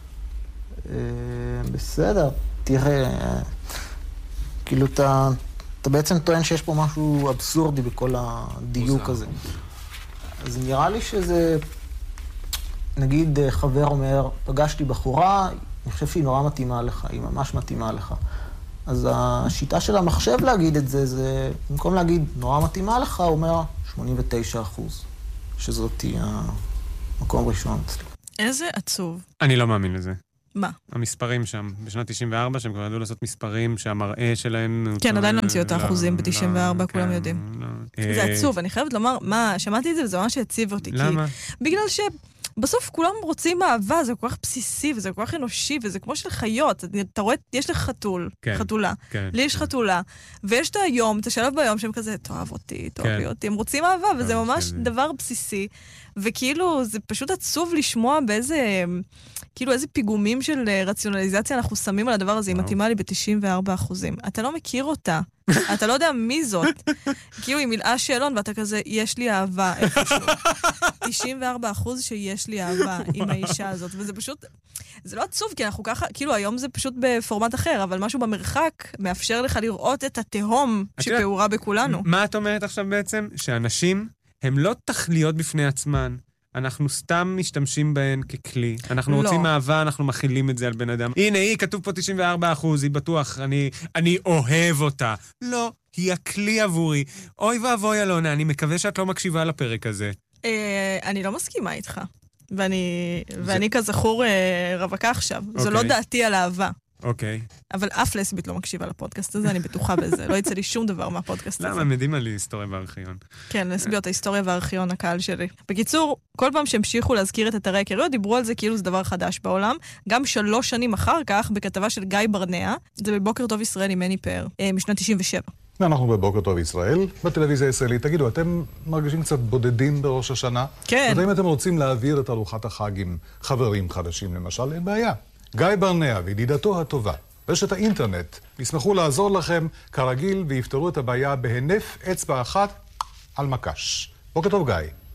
בסדר, תראה, כאילו אתה, אתה בעצם טוען שיש פה משהו אבסורדי בכל הדיוק הזה. אז נראה לי שזה, נגיד חבר אומר, פגשתי בחורה, אני חושב שהיא נורא מתאימה לך, היא ממש מתאימה לך. אז השיטה של המחשב להגיד את זה, זה במקום להגיד נורא מתאימה לך, הוא אומר שמונים ותשע אחוז, שזאת תהיה המקום ראשון אצלי. איזה עצוב. אני לא מאמין לזה. מה? המספרים שם, בשנת תשעים וארבע, שהם כבר ידעו לעשות מספרים שהמראה שלהם... כן, עדיין לא המציאו את האחוזים ב-תשעים וארבע, כולם יודעים. זה עצוב, אני חייבת לומר, מה, שמעתי את זה וזה ממש הציב אותי. למה? בגלל ש... בסוף כולם רוצים אהבה, זה כל כך בסיסי, וזה כל כך אנושי, וזה כמו של חיות. אתה רואה, יש לך חתול, כן, חתולה. כן, לי יש כן. חתולה, ויש את היום, את השלב ביום שהם כזה, תאהב אותי, תאהב כן. אותי. הם רוצים אהבה, וזה כן, ממש כן. דבר בסיסי. וכאילו, זה פשוט עצוב לשמוע באיזה, כאילו איזה פיגומים של רציונליזציה אנחנו שמים על הדבר הזה, היא מתאימה לי ב-תשעים וארבע אחוזים. אתה לא מכיר אותה. אתה לא יודע מי זאת. כאילו היא מילאה שאלון ואתה כזה, יש לי אהבה איפשהו. תשעים וארבע אחוז שיש לי אהבה עם האישה הזאת, וזה פשוט, זה לא עצוב, כי אנחנו ככה, כאילו היום זה פשוט בפורמט אחר, אבל משהו במרחק מאפשר לך לראות את התהום שפעורה בכולנו. מה את אומרת עכשיו בעצם? שאנשים הם לא תכליות בפני עצמן. אנחנו סתם משתמשים בהן ככלי. אנחנו לא. רוצים אהבה, אנחנו מכילים את זה על בן אדם. הנה, היא, כתוב פה תשעים וארבע אחוז, היא בטוח, אני, אני אוהב אותה. לא, היא הכלי עבורי. אוי ואבוי אלונה, אני מקווה שאת לא מקשיבה לפרק הזה. אה, אני לא מסכימה איתך. ואני, ואני כזכור אה, רווקה עכשיו. זו לא דעתי על אהבה. אוקיי. אבל אף לסבית לא מקשיבה לפודקאסט הזה, אני בטוחה בזה. לא יצא לי שום דבר מהפודקאסט הזה. למה? מדהים על היסטוריה והארכיון. כן, לסביות, ההיסטוריה והארכיון, הקהל שלי. בקיצור, כל פעם שהמשיכו להזכיר את אתרי ההיכרויות, דיברו על זה כאילו זה דבר חדש בעולם. גם שלוש שנים אחר כך, בכתבה של גיא ברנע, זה בבוקר טוב ישראל עם מני פאר, משנת תשעים ושבע. אנחנו בבוקר טוב ישראל, בטלוויזיה הישראלית. תגידו, אתם מרגישים קצת בודדים בראש השנה? כן. אז אם אתם רוצים להעביר את ארוחת החג עם חברים חדשים למשל, אין בעיה. גיא ברנע וידידתו הטובה, רשת האינטרנט, ישמחו לעזור לכם כרגיל ויפתרו את הבעיה בהינף אצבע אחת על מקש. בוקר טוב גיא.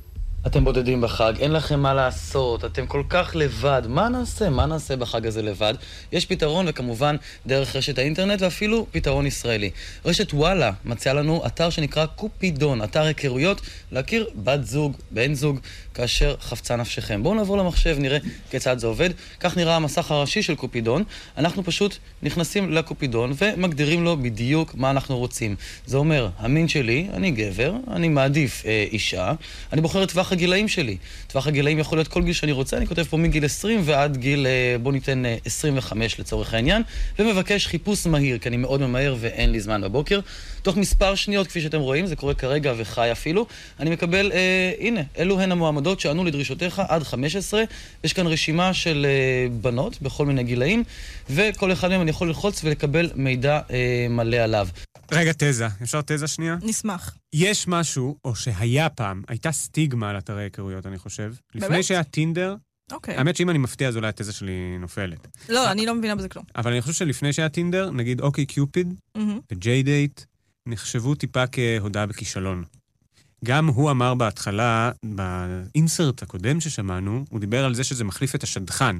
אתם בודדים בחג, אין לכם מה לעשות, אתם כל כך לבד. מה נעשה? מה נעשה בחג הזה לבד? יש פתרון, וכמובן דרך רשת האינטרנט, ואפילו פתרון ישראלי. רשת וואלה מציעה לנו אתר שנקרא קופידון, אתר היכרויות, להכיר בת זוג, בן זוג, כאשר חפצה נפשכם. בואו נעבור למחשב, נראה כיצד זה עובד. כך נראה המסך הראשי של קופידון. אנחנו פשוט נכנסים לקופידון ומגדירים לו בדיוק מה אנחנו רוצים. זה אומר, המין שלי, אני גבר, אני מעדיף אה, אישה, אני בוחר את טווח הגילאים שלי. טווח הגילאים יכול להיות כל גיל שאני רוצה, אני כותב פה מגיל עשרים ועד גיל, בוא ניתן עשרים וחמש לצורך העניין, ומבקש חיפוש מהיר, כי אני מאוד ממהר ואין לי זמן בבוקר. תוך מספר שניות, כפי שאתם רואים, זה קורה כרגע וחי אפילו, אני מקבל, אה, הנה, אלו הן המועמדות שענו לדרישותיך עד חמש עשרה, יש כאן רשימה של אה, בנות בכל מיני גילאים, וכל אחד מהם אני יכול ללחוץ ולקבל מידע אה, מלא עליו. רגע, תזה. אפשר תזה שנייה? נשמח. יש משהו, או שהיה פעם, הייתה סטיגמה על אתרי היכרויות, אני חושב. באמת? לפני שהיה טינדר, אוקיי. האמת שאם אני מפתיע, אז אולי התזה שלי נופלת. לא, אני לא מבינה בזה כלום. אבל אני חושב שלפני שהיה טינדר, נגיד אוקיי קיופיד וג'יי דייט, נחשבו טיפה כהודעה בכישלון. גם הוא אמר בהתחלה, באינסרט הקודם ששמענו, הוא דיבר על זה שזה מחליף את השדכן.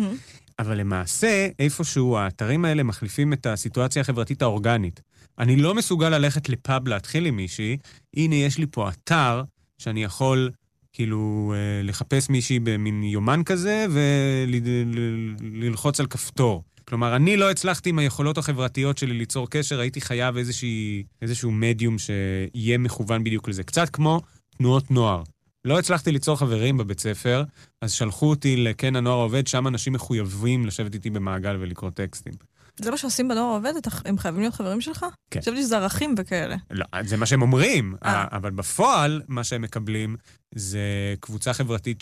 אבל למעשה, איפשהו האתרים האלה מחליפים את הסיטואציה החברתית האורגנית. אני לא מסוגל ללכת לפאב להתחיל עם מישהי, הנה יש לי פה אתר שאני יכול כאילו לחפש מישהי במין יומן כזה וללחוץ על כפתור. כלומר, אני לא הצלחתי עם היכולות החברתיות שלי ליצור קשר, הייתי חייב איזושהי, איזשהו מדיום שיהיה מכוון בדיוק לזה. קצת כמו תנועות נוער. לא הצלחתי ליצור חברים בבית ספר, אז שלחו אותי לכן הנוער העובד, שם אנשים מחויבים לשבת איתי במעגל ולקרוא טקסטים. זה מה שעושים בנוער העובד? הם חייבים להיות חברים שלך? כן. חשבתי שזה ערכים וכאלה. לא, זה מה שהם אומרים, אבל בפועל, מה שהם מקבלים, זה קבוצה חברתית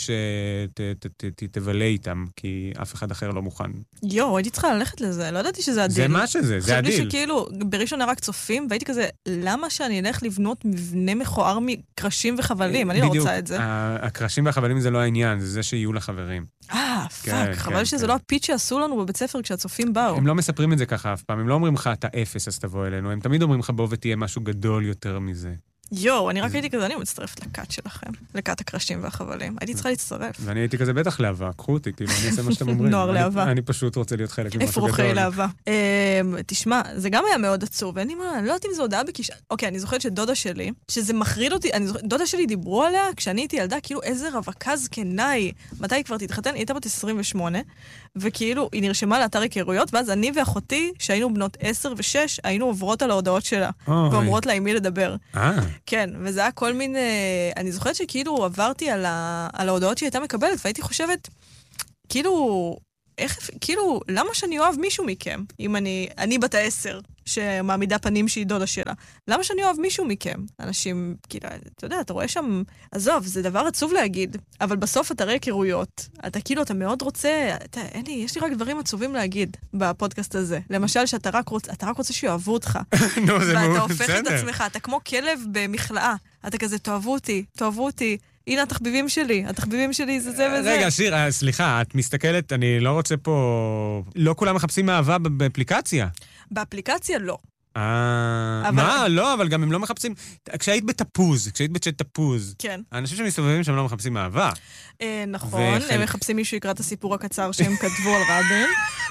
שתבלה איתם, כי אף אחד אחר לא מוכן. יו, הייתי צריכה ללכת לזה, לא ידעתי שזה הדיל. זה מה שזה, זה הדיל. חשבתי שכאילו, בראשון רק צופים, והייתי כזה, למה שאני אלך לבנות מבנה מכוער מקרשים וחבלים? אני לא רוצה את זה. הקרשים והחבלים זה לא העניין, זה זה שיהיו לחברים. אה, פאק, חבל שזה לא הפיץ' שעשו לנו בבית ספר כשהצופים באו. הם לא מספרים את זה ככה אף פעם, הם לא אומרים לך, אתה אפס, אז תבוא אלינו, הם תמיד אומרים לך, בוא ותהיה משהו גדול יותר מזה. יו, אני רק הייתי כזה, אני מצטרפת לקאט שלכם, לקאט הקרשים והחבלים. הייתי צריכה להצטרף. ואני הייתי כזה בטח להבה, קחו אותי, כאילו, אני אעשה מה שאתם אומרים. נוער להבה. אני פשוט רוצה להיות חלק ממשהו גדול. אפרוחי להבה. תשמע, זה גם היה מאוד עצוב, ואני מה, אני לא יודעת אם זו הודעה בכישלון. אוקיי, אני זוכרת שדודה שלי, שזה מחריד אותי, דודה שלי דיברו עליה, כשאני הייתי ילדה, כאילו איזה רווקה זקנה, מתי היא כבר תתחתן? היא הייתה בת עשרים ושמונה, וכאילו היא נרשמה לאתר היכרויות, ואז אני ואחותי, שהיינו בנות עשר ושש, היינו עוברות על ההודעות שלה, ואומרות לה עם מי לדבר. כן, וזה היה כל מיני, אני זוכרת שכאילו עברתי על, ה, על ההודעות שהיא הייתה מקבלת, והייתי חושבת, כאילו, איך, כאילו, למה שאני אוהב מישהו מכם? אם אני, אני בת העשר, שמעמידה פנים שהיא דודה שלה. למה שאני אוהב מישהו מכם? אנשים, כאילו, אתה יודע, אתה רואה שם, עזוב, זה דבר עצוב להגיד, אבל בסוף אתה רואה היכרויות, אתה כאילו, אתה מאוד רוצה, אתה, אין לי, יש לי רק דברים עצובים להגיד בפודקאסט הזה. למשל, שאתה רק רוצה, אתה רק רוצה שיאהבו אותך. נו, זה מאוד, ואתה הופך את עצמך, אתה כמו כלב במכלאה. אתה כזה, תאהבו אותי, תאהבו אותי. הנה התחביבים שלי, התחביבים שלי זה זה וזה. רגע, שיר, סליחה, את מסתכלת, אני לא רוצה פה... לא כולם מחפשים אהבה באפליקציה. באפליקציה לא. אה... מה? לא, אבל גם הם לא מחפשים... כשהיית בתפוז, כשהית בצ'אט תפוז, כן. האנשים שמסתובבים שם לא מחפשים אהבה. נכון, הם מחפשים מישהו יקרא את הסיפור הקצר שהם כתבו על רבין.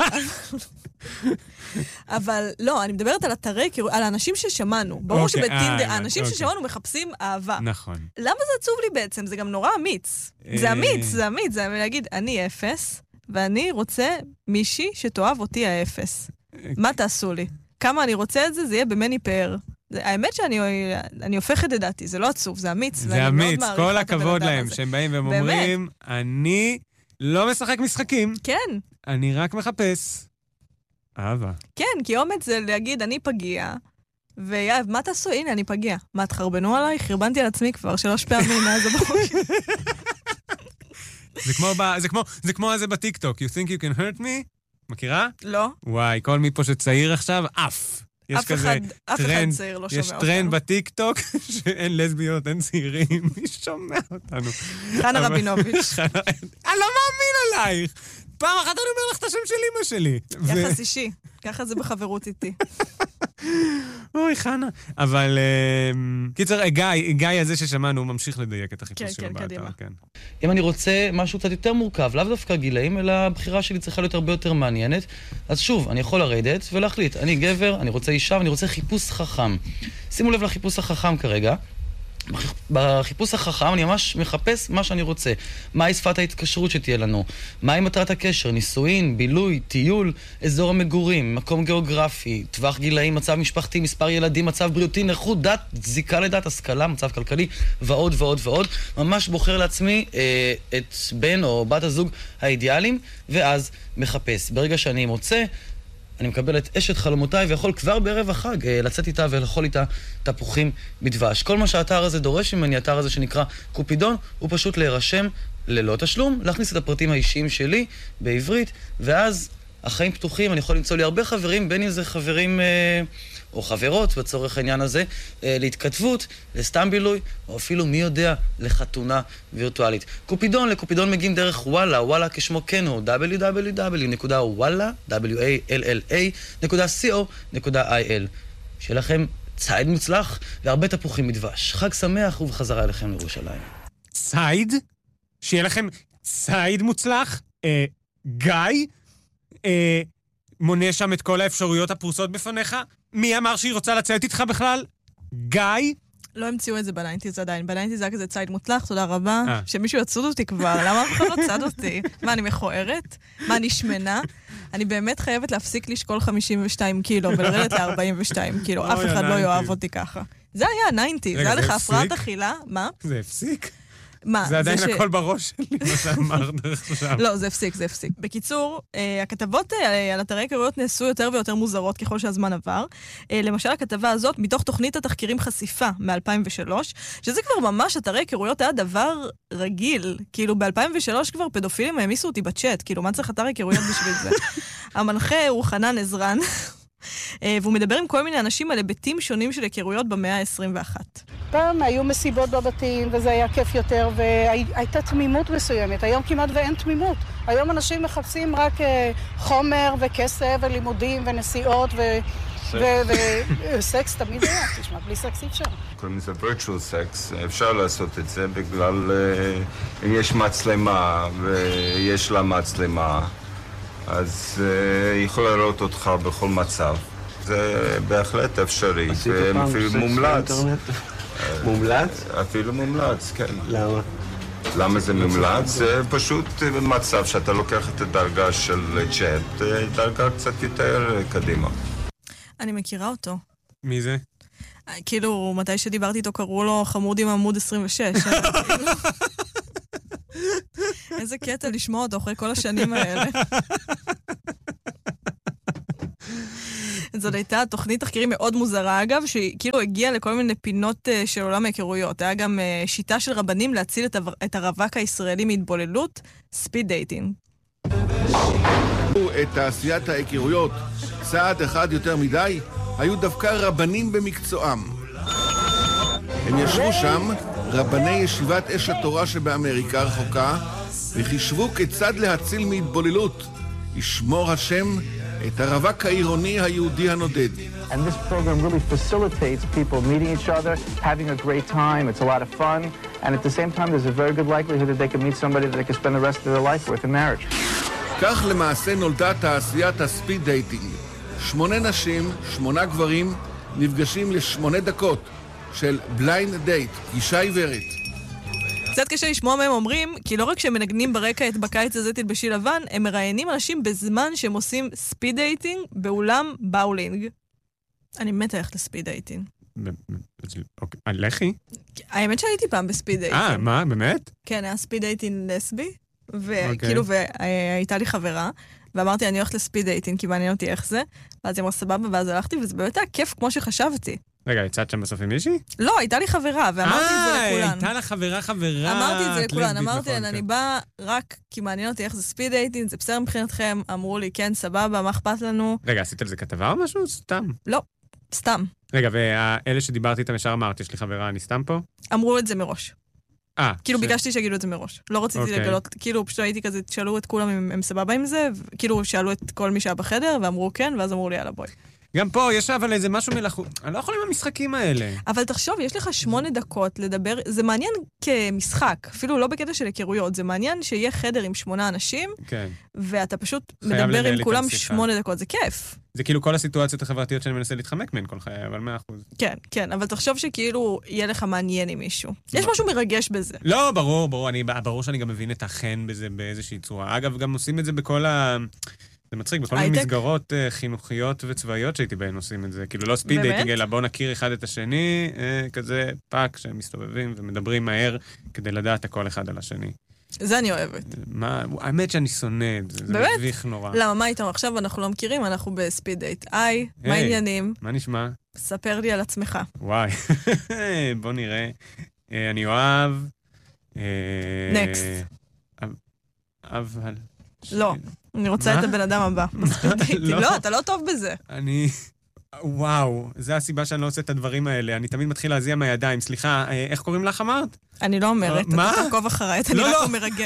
אבל לא, אני מדברת על אתרי, על האנשים ששמענו. ברור שבטינדר, האנשים ששמענו מחפשים אהבה. נכון. למה זה עצוב לי בעצם? זה גם נורא אמיץ. זה אמיץ, זה אמיץ. זה להגיד, אני אפס, ואני רוצה מישהי שתאהב אותי האפס. מה תעשו לי? כמה אני רוצה את זה, זה יהיה במני פאר. האמת שאני אני הופכת לדעתי, זה לא עצוב, זה אמיץ. זה אמיץ, כל הכבוד להם, שהם באים והם אומרים, אני לא משחק משחקים. כן. אני רק מחפש. אהבה. כן, כי אומץ זה להגיד, אני פגיע, ויאב, מה תעשו? הנה, אני פגיע. מה, תחרבנו עליי? חרבנתי על עצמי כבר שלוש פעמים מאז הבוקר. זה כמו, זה כמו, זה כמו הזה בטיקטוק. You think you can hurt me? מכירה? לא. וואי, כל מי פה שצעיר עכשיו, אף. אף אחד, אף אחד צעיר לא שומע אותנו. יש טרנד בטיקטוק שאין לסביות, אין צעירים. מי שומע אותנו? חנה רבינוביץ'. אני לא מאמין עלייך. פעם אחת אני אומר לך את השם של אמא שלי. יחס אישי. ככה זה בחברות איתי. אוי, חנה. אבל קיצר, גיא, גיא הזה ששמענו, הוא ממשיך לדייק את החיפוש שלו באתר. אם אני רוצה משהו קצת יותר מורכב, לאו דווקא גילאים, אלא הבחירה שלי צריכה להיות הרבה יותר מעניינת, אז שוב, אני יכול לרדת ולהחליט. אני גבר, אני רוצה אישה, ואני רוצה חיפוש חכם. שימו לב לחיפוש החכם כרגע. בחיפוש החכם אני ממש מחפש מה שאני רוצה. מהי שפת ההתקשרות שתהיה לנו? מהי מטרת הקשר? נישואין, בילוי, טיול, אזור המגורים, מקום גיאוגרפי, טווח גילאים, מצב משפחתי, מספר ילדים, מצב בריאותי, נכות, דת, זיקה לדת, השכלה, מצב כלכלי, ועוד ועוד ועוד. ממש בוחר לעצמי אה, את בן או בת הזוג האידיאליים, ואז מחפש. ברגע שאני מוצא, אני מקבל את אשת חלומותיי ויכול כבר בערב החג לצאת איתה ולאכול איתה תפוחים בדבש. כל מה שהאתר הזה דורש ממני, האתר הזה שנקרא קופידון, הוא פשוט להירשם ללא תשלום, להכניס את הפרטים האישיים שלי בעברית, ואז החיים פתוחים, אני יכול למצוא לי הרבה חברים, בין אם זה חברים אה, או חברות בצורך העניין הזה, אה, להתכתבות, לסתם בילוי, או אפילו מי יודע, לחתונה וירטואלית. קופידון, לקופידון מגיעים דרך וואלה, וואלה כשמו כן הוא, דאבליו דאבליו דאבליו נקודה וואלה, דאבליו איי אל אל איי נקודה סי או נקודה איי אל. שיהיה לכם צייד מוצלח והרבה תפוחים מדבש. חג שמח ובחזרה אליכם לירושלים. צייד? שיהיה לכם צייד מוצלח? אה, גיא? אה, מונה שם את כל האפשרויות הפרוסות בפניך? מי אמר שהיא רוצה לצאת איתך בכלל? גיא? לא המציאו את זה בניינטיז עדיין. בניינטיז זה היה כזה צייד מוצלח, תודה רבה. 아. שמישהו יצוד אותי כבר, למה אף אחד לא צד אותי? מה, אני מכוערת? מה, אני שמנה? אני באמת חייבת להפסיק לשקול חמישים ושתיים קילו ולרדת ל-ארבעים ושתיים קילו. אף אחד לא יאהב אותי ככה. זה היה הניינטיז, זה היה לך הפרעת אכילה. מה? זה הפסיק? מה? זה עדיין הכל בראש שלי, מה שאמרת עכשיו. לא, זה הפסיק, זה הפסיק. בקיצור, הכתבות על אתרי היכרויות נעשו יותר ויותר מוזרות ככל שהזמן עבר. למשל, הכתבה הזאת, מתוך תוכנית התחקירים חשיפה מ-אלפיים ושלוש, שזה כבר ממש אתרי היכרויות היה דבר רגיל. כאילו, ב-אלפיים ושלוש כבר פדופילים העמיסו אותי בצ'אט. כאילו, מה צריך אתר היכרויות בשביל זה? המנחה הוא חנן עזרן. והוא מדבר עם כל מיני אנשים על היבטים שונים של היכרויות במאה ה-עשרים ואחת. פעם היו מסיבות בבתים, וזה היה כיף יותר, והייתה תמימות מסוימת. היום כמעט ואין תמימות. היום אנשים מחפשים רק חומר וכסף ולימודים ונסיעות וסקס תמיד היה. תשמע, בלי סקס אי אפשר. קוראים לזה virtual sex. אפשר לעשות את זה בגלל אם יש מצלמה ויש לה מצלמה. אז היא יכולה לראות אותך בכל מצב. זה בהחלט אפשרי, ואפילו מומלץ. מומלץ? אפילו מומלץ, כן. למה? למה זה מומלץ? זה פשוט מצב שאתה לוקח את הדרגה של צ'אט, דרגה קצת יותר קדימה. אני מכירה אותו. מי זה? כאילו, מתי שדיברתי איתו קראו לו חמוד עם עמוד עשרים ושש. איזה קטע לשמוע אותו אחרי כל השנים האלה. זאת הייתה תוכנית תחקירים מאוד מוזרה, אגב, שהיא כאילו הגיעה לכל מיני פינות uh, של עולם ההיכרויות. היה גם uh, שיטה של רבנים להציל את, הר... את הרווק הישראלי מהתבוללות, ספיד דייטינג. את תעשיית ההיכרויות, צעד אחד יותר מדי, היו דווקא רבנים במקצועם. הם ישבו שם, רבני ישיבת אש התורה שבאמריקה הרחוקה, וחישבו כיצד להציל מהתבוללות, ישמור השם את הרווק העירוני היהודי הנודד. And this program really facilitates people meeting each other, having a great time, it's a lot of fun, and at the same time there's a very good likelihood that they can meet somebody that they can spend the rest of their life with in marriage. כך למעשה נולדה תעשיית הספיד דייטינג. שמונה נשים, שמונה גברים, נפגשים לשמונה דקות של בליינד דייט, גישה עיוורת. קצת קשה לשמוע מהם אומרים, כי לא רק שהם מנגנים ברקע את בקיץ הזה תלבשי לבן, הם מראיינים אנשים בזמן שהם עושים ספיד דייטינג באולם באולינג. אני מתה ללכת לספיד דייטינג. אוקיי, לכי? האמת שהייתי פעם בספיד דייטינג. אה, מה, באמת? כן, היה ספיד דייטינג לסבי, וכאילו, והייתה לי חברה, ואמרתי, אני הולכת לספיד דייטינג, כי מעניין אותי איך זה. ואז היא אמרה, סבבה, ואז הלכתי, וזה באמת היה כיף כמו שחשבתי. רגע, יצאת שם בסוף עם מישהי? לא, הייתה לי חברה, ואמרתי את זה לכולן. אה, הייתה לה חברה חברה. אמרתי את זה לכולן, אמרתי להן, אני באה רק כי מעניין אותי איך זה ספיד דייטינג, זה בסדר מבחינתכם, אמרו לי, כן, סבבה, מה אכפת לנו? רגע, עשית על זה כתבה או משהו? סתם. לא, סתם. רגע, ואלה שדיברתי איתם ישר אמרת, יש לי חברה, אני סתם פה? אמרו את זה מראש. אה. כאילו ביקשתי שיגידו את זה מראש. לא רציתי לגלות, כאילו פשוט הייתי כזה, שאלו את כולם אם הם סבבה עם זה, כאילו שאלו את כל מי שהיה בחדר, ואמרו כן, ואז אמרו לי, יאללה בואי. גם פה יש אבל איזה משהו מלאכות. אני לא יכול עם המשחקים האלה. אבל תחשוב, יש לך שמונה דקות לדבר, זה מעניין כמשחק, אפילו לא בקטע של היכרויות, זה מעניין שיהיה חדר עם שמונה אנשים, כן. ואתה פשוט מדבר עם כולם שמונה דקות, זה כיף. זה כאילו כל הסיטואציות החברתיות שאני מנסה להתחמק מהן כל חיי, אבל מאה אחוז. כן, כן, אבל תחשוב שכאילו יהיה לך מעניין עם מישהו. יש משהו מרגש בזה. לא, ברור, ברור, אני, ברור שאני גם מבין את החן בזה באיזושהי צורה. אגב, גם עושים את זה בכל ה... זה מצחיק, בכל מיני מסגרות חינוכיות וצבאיות שהייתי בהן עושים את זה. כאילו לא ספיד דייטינג, אלא בואו נכיר אחד את השני, כזה פאק שהם מסתובבים ומדברים מהר כדי לדעת הכל אחד על השני. זה אני אוהבת. מה, האמת שאני שונא את זה, זה מביך נורא. למה, מה איתם? עכשיו אנחנו לא מכירים, אנחנו בספיד דייט. היי, מה העניינים? מה נשמע? ספר לי על עצמך. וואי, בוא נראה. אני אוהב... נקסט. אבל... לא, אני רוצה את הבן אדם הבא. לא, אתה לא טוב בזה. אני... וואו, זה הסיבה שאני לא עושה את הדברים האלה. אני תמיד מתחיל להזיע מהידיים. סליחה, איך קוראים לך אמרת? אני לא אומרת. מה? אתה תעקוב אחריי, אתה נראה כמו מרגל.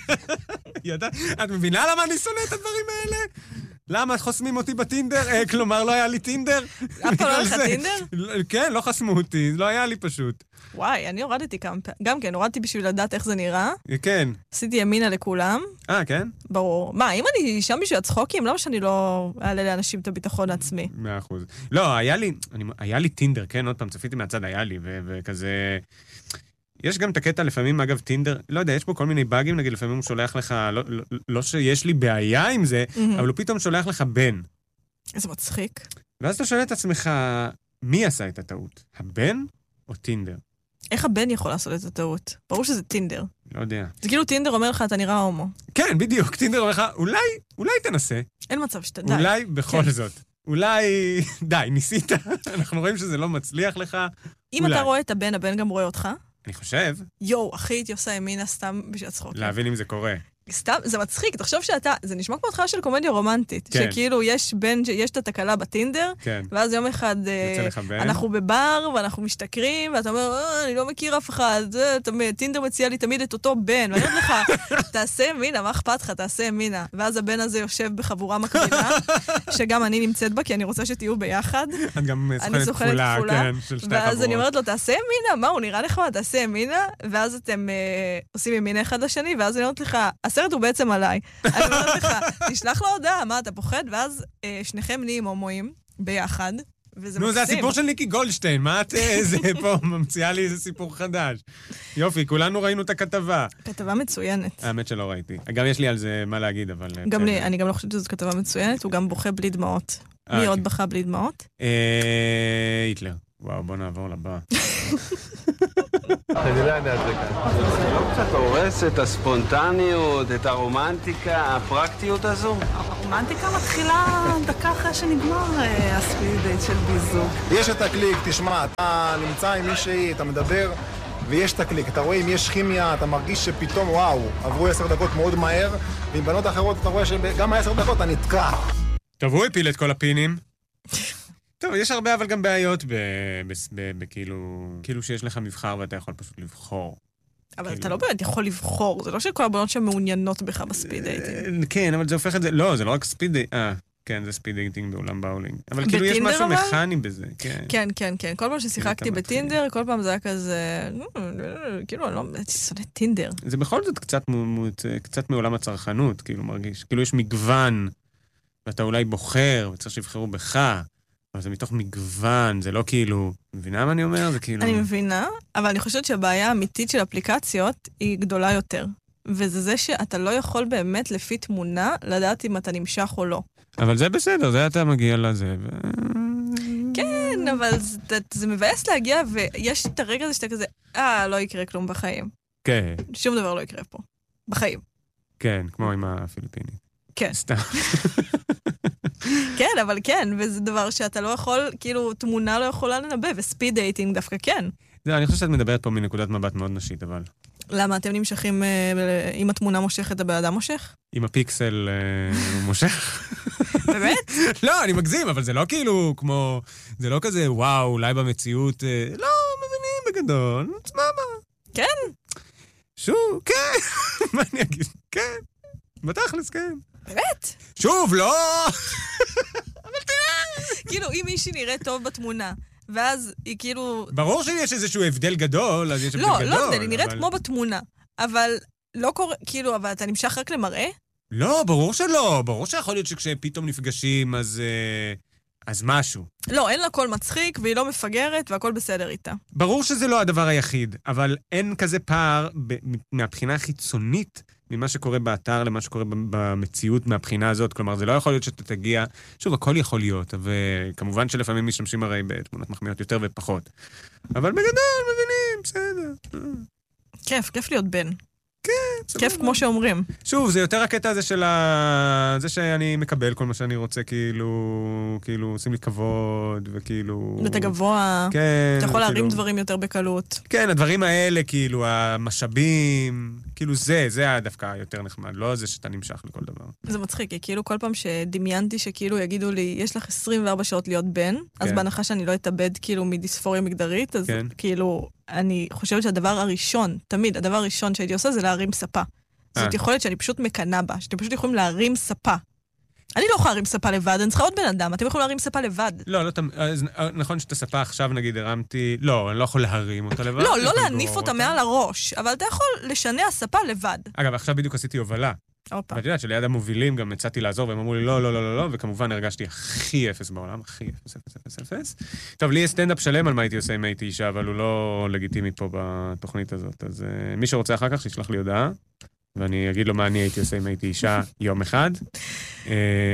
את מבינה למה אני שונא את הדברים האלה? למה חוסמים אותי בטינדר? כלומר, לא היה לי טינדר? אף פעם לא היה לך טינדר? כן, לא חסמו אותי, לא היה לי פשוט. וואי, אני הורדתי כמה פעמים. גם כן, הורדתי בשביל לדעת איך זה נראה. כן. עשיתי ימינה לכולם. אה, כן? ברור. מה, אם אני שם בשביל הצחוקים, למה שאני לא אעלה לאנשים את הביטחון העצמי? מאה אחוז. לא, היה לי, היה לי טינדר, כן, עוד פעם, צפיתי מהצד, היה לי, וכזה... יש גם את הקטע, לפעמים, אגב, טינדר, לא יודע, יש פה כל מיני באגים, נגיד, לפעמים הוא שולח לך, לא, לא, לא שיש לי בעיה עם זה, mm-hmm. אבל הוא פתאום שולח לך בן. איזה מצחיק. ואז אתה שואל את עצמך, מי עשה את הטעות? הבן או טינדר? איך הבן יכול לעשות את הטעות? ברור שזה טינדר. לא יודע. זה כאילו טינדר אומר לך, אתה נראה הומו. כן, בדיוק, טינדר אומר לך, אולי, אולי תנסה. אין מצב שאתה די. אולי בכל כן. זאת. אולי, די, ניסית, אנחנו רואים שזה לא מצליח לך. אם אולי. אתה רואה את הבן, הבן גם רואה אותך? אני חושב. יו, אחי, הייתי עושה ימינה סתם בשביל הצחוק. להבין אם זה קורה. סתם, זה מצחיק, תחשוב שאתה, זה נשמע כמו התחלה של קומדיה רומנטית. כן. שכאילו יש בן, יש את התקלה בטינדר, כן. ואז יום אחד, אה, אנחנו בבר, ואנחנו משתכרים, ואתה אומר, אה, אני לא מכיר אף אחד, זה, טינדר מציע לי תמיד את אותו בן, ואני אומרת לך, תעשה ימינה, מה אכפת לך, תעשה ימינה. ואז הבן הזה יושב בחבורה מקבילה, שגם אני נמצאת בה, כי אני רוצה שתהיו ביחד. את גם סוכנת כפולה, כן, של שתי ואז אני אומרת לו, תעשה ימינה, מה, הוא נראה לך, תעשה ימינה, ואז אתם אה, עושים ימינה אחד לשני, ואז אני אומרת לך, הסרט הוא בעצם עליי. אני אומרת לך, תשלח לו הודעה, מה, אתה פוחד? ואז אה, שניכם נהיים הומואים ביחד, וזה נו, מקסים. זה הסיפור של ניקי גולדשטיין, מה את זה פה ממציאה לי איזה סיפור חדש? יופי, כולנו ראינו את הכתבה. כתבה מצוינת. האמת שלא ראיתי. גם יש לי על זה מה להגיד, אבל... גם לי, אני גם לא חושבת שזו כתבה מצוינת, הוא גם בוכה בלי דמעות. מי עוד בכה בלי דמעות? היטלר. וואו, בוא נעבור לבא. אני לא יודע את זה כאן. זה לא קצת הורס את הספונטניות, את הרומנטיקה, הפרקטיות הזו? הרומנטיקה מתחילה דקה אחרי שנגמר הספיד דייט של ביזוק. יש את הקליק, תשמע, אתה נמצא עם מישהי, אתה מדבר, ויש את הקליק. אתה רואה אם יש כימיה, אתה מרגיש שפתאום, וואו, עברו עשר דקות מאוד מהר, ועם בנות אחרות אתה רואה שגם העשר דקות אתה נתקע. טוב, הוא הפיל את כל הפינים. טוב, יש הרבה אבל גם בעיות בכאילו, כאילו שיש לך מבחר ואתה יכול פשוט לבחור. אבל אתה לא באמת יכול לבחור, זה לא שכל הבנות שמעוניינות בך בספיד דייטינג. כן, אבל זה הופך את זה, לא, זה לא רק ספיד דייטינג, אה, כן, זה ספיד דייטינג בעולם באולינג. אבל כאילו יש משהו מכני בזה, כן. כן, כן, כן, כל פעם ששיחקתי בטינדר, כל פעם זה היה כזה, כאילו, אני לא, אני שונא טינדר. זה בכל זאת קצת מעולם הצרכנות, כאילו מרגיש, כאילו יש מגוון, ואתה אולי בוחר, וצריך שיבחרו בך. אבל זה מתוך מגוון, זה לא כאילו... מבינה מה אני אומר? זה כאילו... אני מבינה, אבל אני חושבת שהבעיה האמיתית של אפליקציות היא גדולה יותר. וזה זה שאתה לא יכול באמת לפי תמונה לדעת אם אתה נמשך או לא. אבל זה בסדר, זה אתה מגיע לזה. ו... כן, אבל זה, זה מבאס להגיע, ויש את הרגע הזה שאתה כזה, אה, לא יקרה כלום בחיים. כן. שום דבר לא יקרה פה. בחיים. כן, כמו עם הפיליפינים. כן. סתם. כן, אבל כן, וזה דבר שאתה לא יכול, כאילו, תמונה לא יכולה לנבא, וספיד דייטינג דווקא כן. זה, אני חושב שאת מדברת פה מנקודת מבט מאוד נשית, אבל... למה, אתם נמשכים, אם התמונה מושכת, הבן אדם מושך? אם הפיקסל מושך. באמת? לא, אני מגזים, אבל זה לא כאילו כמו... זה לא כזה, וואו, אולי במציאות... לא, מבינים בגדול, מה מה? כן. שוב, כן. מה אני אגיד? כן. בתכלס, כן. באמת? שוב, לא! אבל תראה! כאילו, אם מישהי נראית טוב בתמונה, ואז היא כאילו... ברור שיש איזשהו הבדל גדול, אז יש הבדל לא, גדול. לא הבדל, היא נראית כמו בתמונה. אבל לא קורה, כאילו, אבל אתה נמשך רק למראה? לא, ברור שלא. ברור שיכול להיות שכשפתאום נפגשים, אז... אז משהו. לא, אין לה קול מצחיק, והיא לא מפגרת, והכל בסדר איתה. ברור שזה לא הדבר היחיד, אבל אין כזה פער מהבחינה החיצונית ממה שקורה באתר למה שקורה במציאות מהבחינה הזאת. כלומר, זה לא יכול להיות שאתה תגיע... שוב, הכל יכול להיות, וכמובן שלפעמים משתמשים הרי בתמונות מחמיאות יותר ופחות. אבל בגדול, מבינים, בסדר. כיף, כיף להיות בן. כן, כיף כמו שאומרים. שוב, זה יותר הקטע הזה של ה... זה שאני מקבל כל מה שאני רוצה, כאילו... כאילו, עושים לי כבוד, וכאילו... אתה גבוה. כן. אתה יכול להרים דברים יותר בקלות. כן, הדברים האלה, כאילו, המשאבים... כאילו זה, זה דווקא יותר נחמד, לא זה שאתה נמשך לכל דבר. זה מצחיק, כי כאילו כל פעם שדמיינתי שכאילו יגידו לי, יש לך עשרים וארבע שעות להיות בן, אז בהנחה שאני לא אתאבד כאילו מדיספוריה מגדרית, אז כאילו... אני חושבת שהדבר הראשון, תמיד, הדבר הראשון שהייתי עושה זה להרים ספה. זאת יכולת שאני פשוט מקנה בה, שאתם פשוט יכולים להרים ספה. אני לא יכולה להרים ספה לבד, אני צריכה עוד בן אדם, אתם יכולים להרים ספה לבד. לא, לא, נכון שאת הספה עכשיו נגיד הרמתי, לא, אני לא יכול להרים אותה לבד. לא, לא להניף אותה מעל הראש, אבל אתה יכול לשנע ספה לבד. אגב, עכשיו בדיוק עשיתי הובלה. ואת יודעת שליד המובילים גם הצעתי לעזור, והם אמרו לי לא, לא, לא, לא, לא, וכמובן הרגשתי הכי אפס בעולם, הכי אפס, אפס, אפס, אפס. טוב, לי יש סטנדאפ שלם על מה הייתי עושה אם הייתי אישה, אבל הוא לא לגיטימי פה בתוכנית הזאת. אז uh, מי שרוצה אחר כך, שישלח לי הודעה, ואני אגיד לו מה אני הייתי עושה אם הייתי אישה יום אחד. Uh,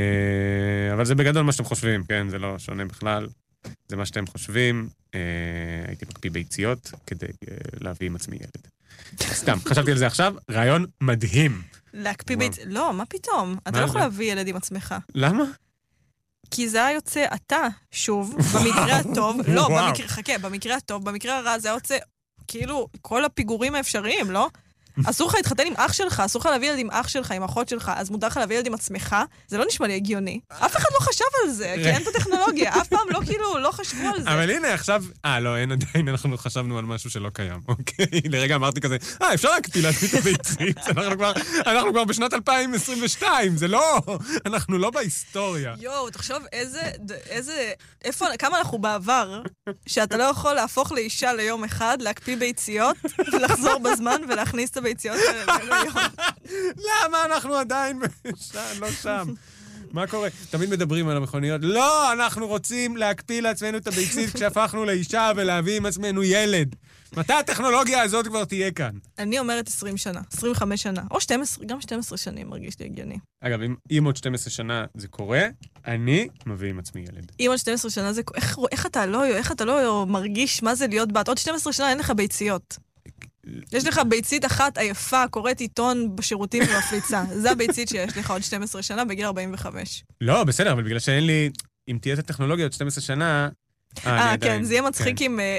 אבל זה בגדול מה שאתם חושבים, כן? זה לא שונה בכלל. זה מה שאתם חושבים. Uh, הייתי מקפיא ביציות כדי uh, להביא עם עצמי ילד. סתם, חשבתי על זה עכשיו, רעיון מדהים. להקפיא בית... לא, מה פתאום? אתה לא יכול להביא ילד עם עצמך. למה? כי זה היה יוצא אתה, שוב, במקרה הטוב, לא, במקרה, חכה, במקרה הטוב, במקרה הרע זה היה יוצא, כאילו, כל הפיגורים האפשריים, לא? אסור לך להתחתן עם אח שלך, אסור לך להביא ילד עם אח שלך, עם אחות שלך, אז מותר לך להביא ילד עם עצמך, זה לא נשמע לי הגיוני. אף אחד לא חשב על זה, כי אין את הטכנולוגיה, אף פעם לא כאילו, לא חשבו על זה. אבל הנה, עכשיו, אה, לא, אין עדיין, אנחנו חשבנו על משהו שלא קיים, אוקיי? לרגע אמרתי כזה, אה, אפשר להקפיא להקפיא את הביצית, אנחנו כבר בשנת אלפיים עשרים ושתיים, זה לא, אנחנו לא בהיסטוריה. יואו, תחשוב איזה, איזה, איפה, כמה אנחנו בעבר, שאתה לא יכול להפוך לאישה ליום אחד, להקפיא ביציות, ולחזור בזמן ולהכניס את הביציות ליום. למה אנחנו עדיין לא שם? מה קורה? תמיד מדברים על המכוניות. לא, אנחנו רוצים להקפיא לעצמנו את הביצית כשהפכנו לאישה ולהביא עם עצמנו ילד. מתי הטכנולוגיה הזאת כבר תהיה כאן? אני אומרת עשרים שנה, עשרים וחמש שנה, או שתים עשרה, גם שתים עשרה שנים מרגיש לי הגיוני. אגב, אם, אם עוד שתים עשרה שנה זה קורה, אני מביא עם עצמי ילד. אם עוד שתים עשרה שנה זה... איך, איך אתה לא, איך אתה לא מרגיש מה זה להיות בת? עוד שתים עשרה שנה אין לך ביציות. יש לך ביצית אחת עייפה, קוראת עיתון בשירותים ומפליצה. זה הביצית שיש לך עוד שתים עשרה שנה בגיל ארבעים וחמש. לא, בסדר, אבל בגלל שאין לי... אם תהיה את הטכנולוגיה עוד שתים עשרה שנה... אה, כן, זה יהיה מצחיק אם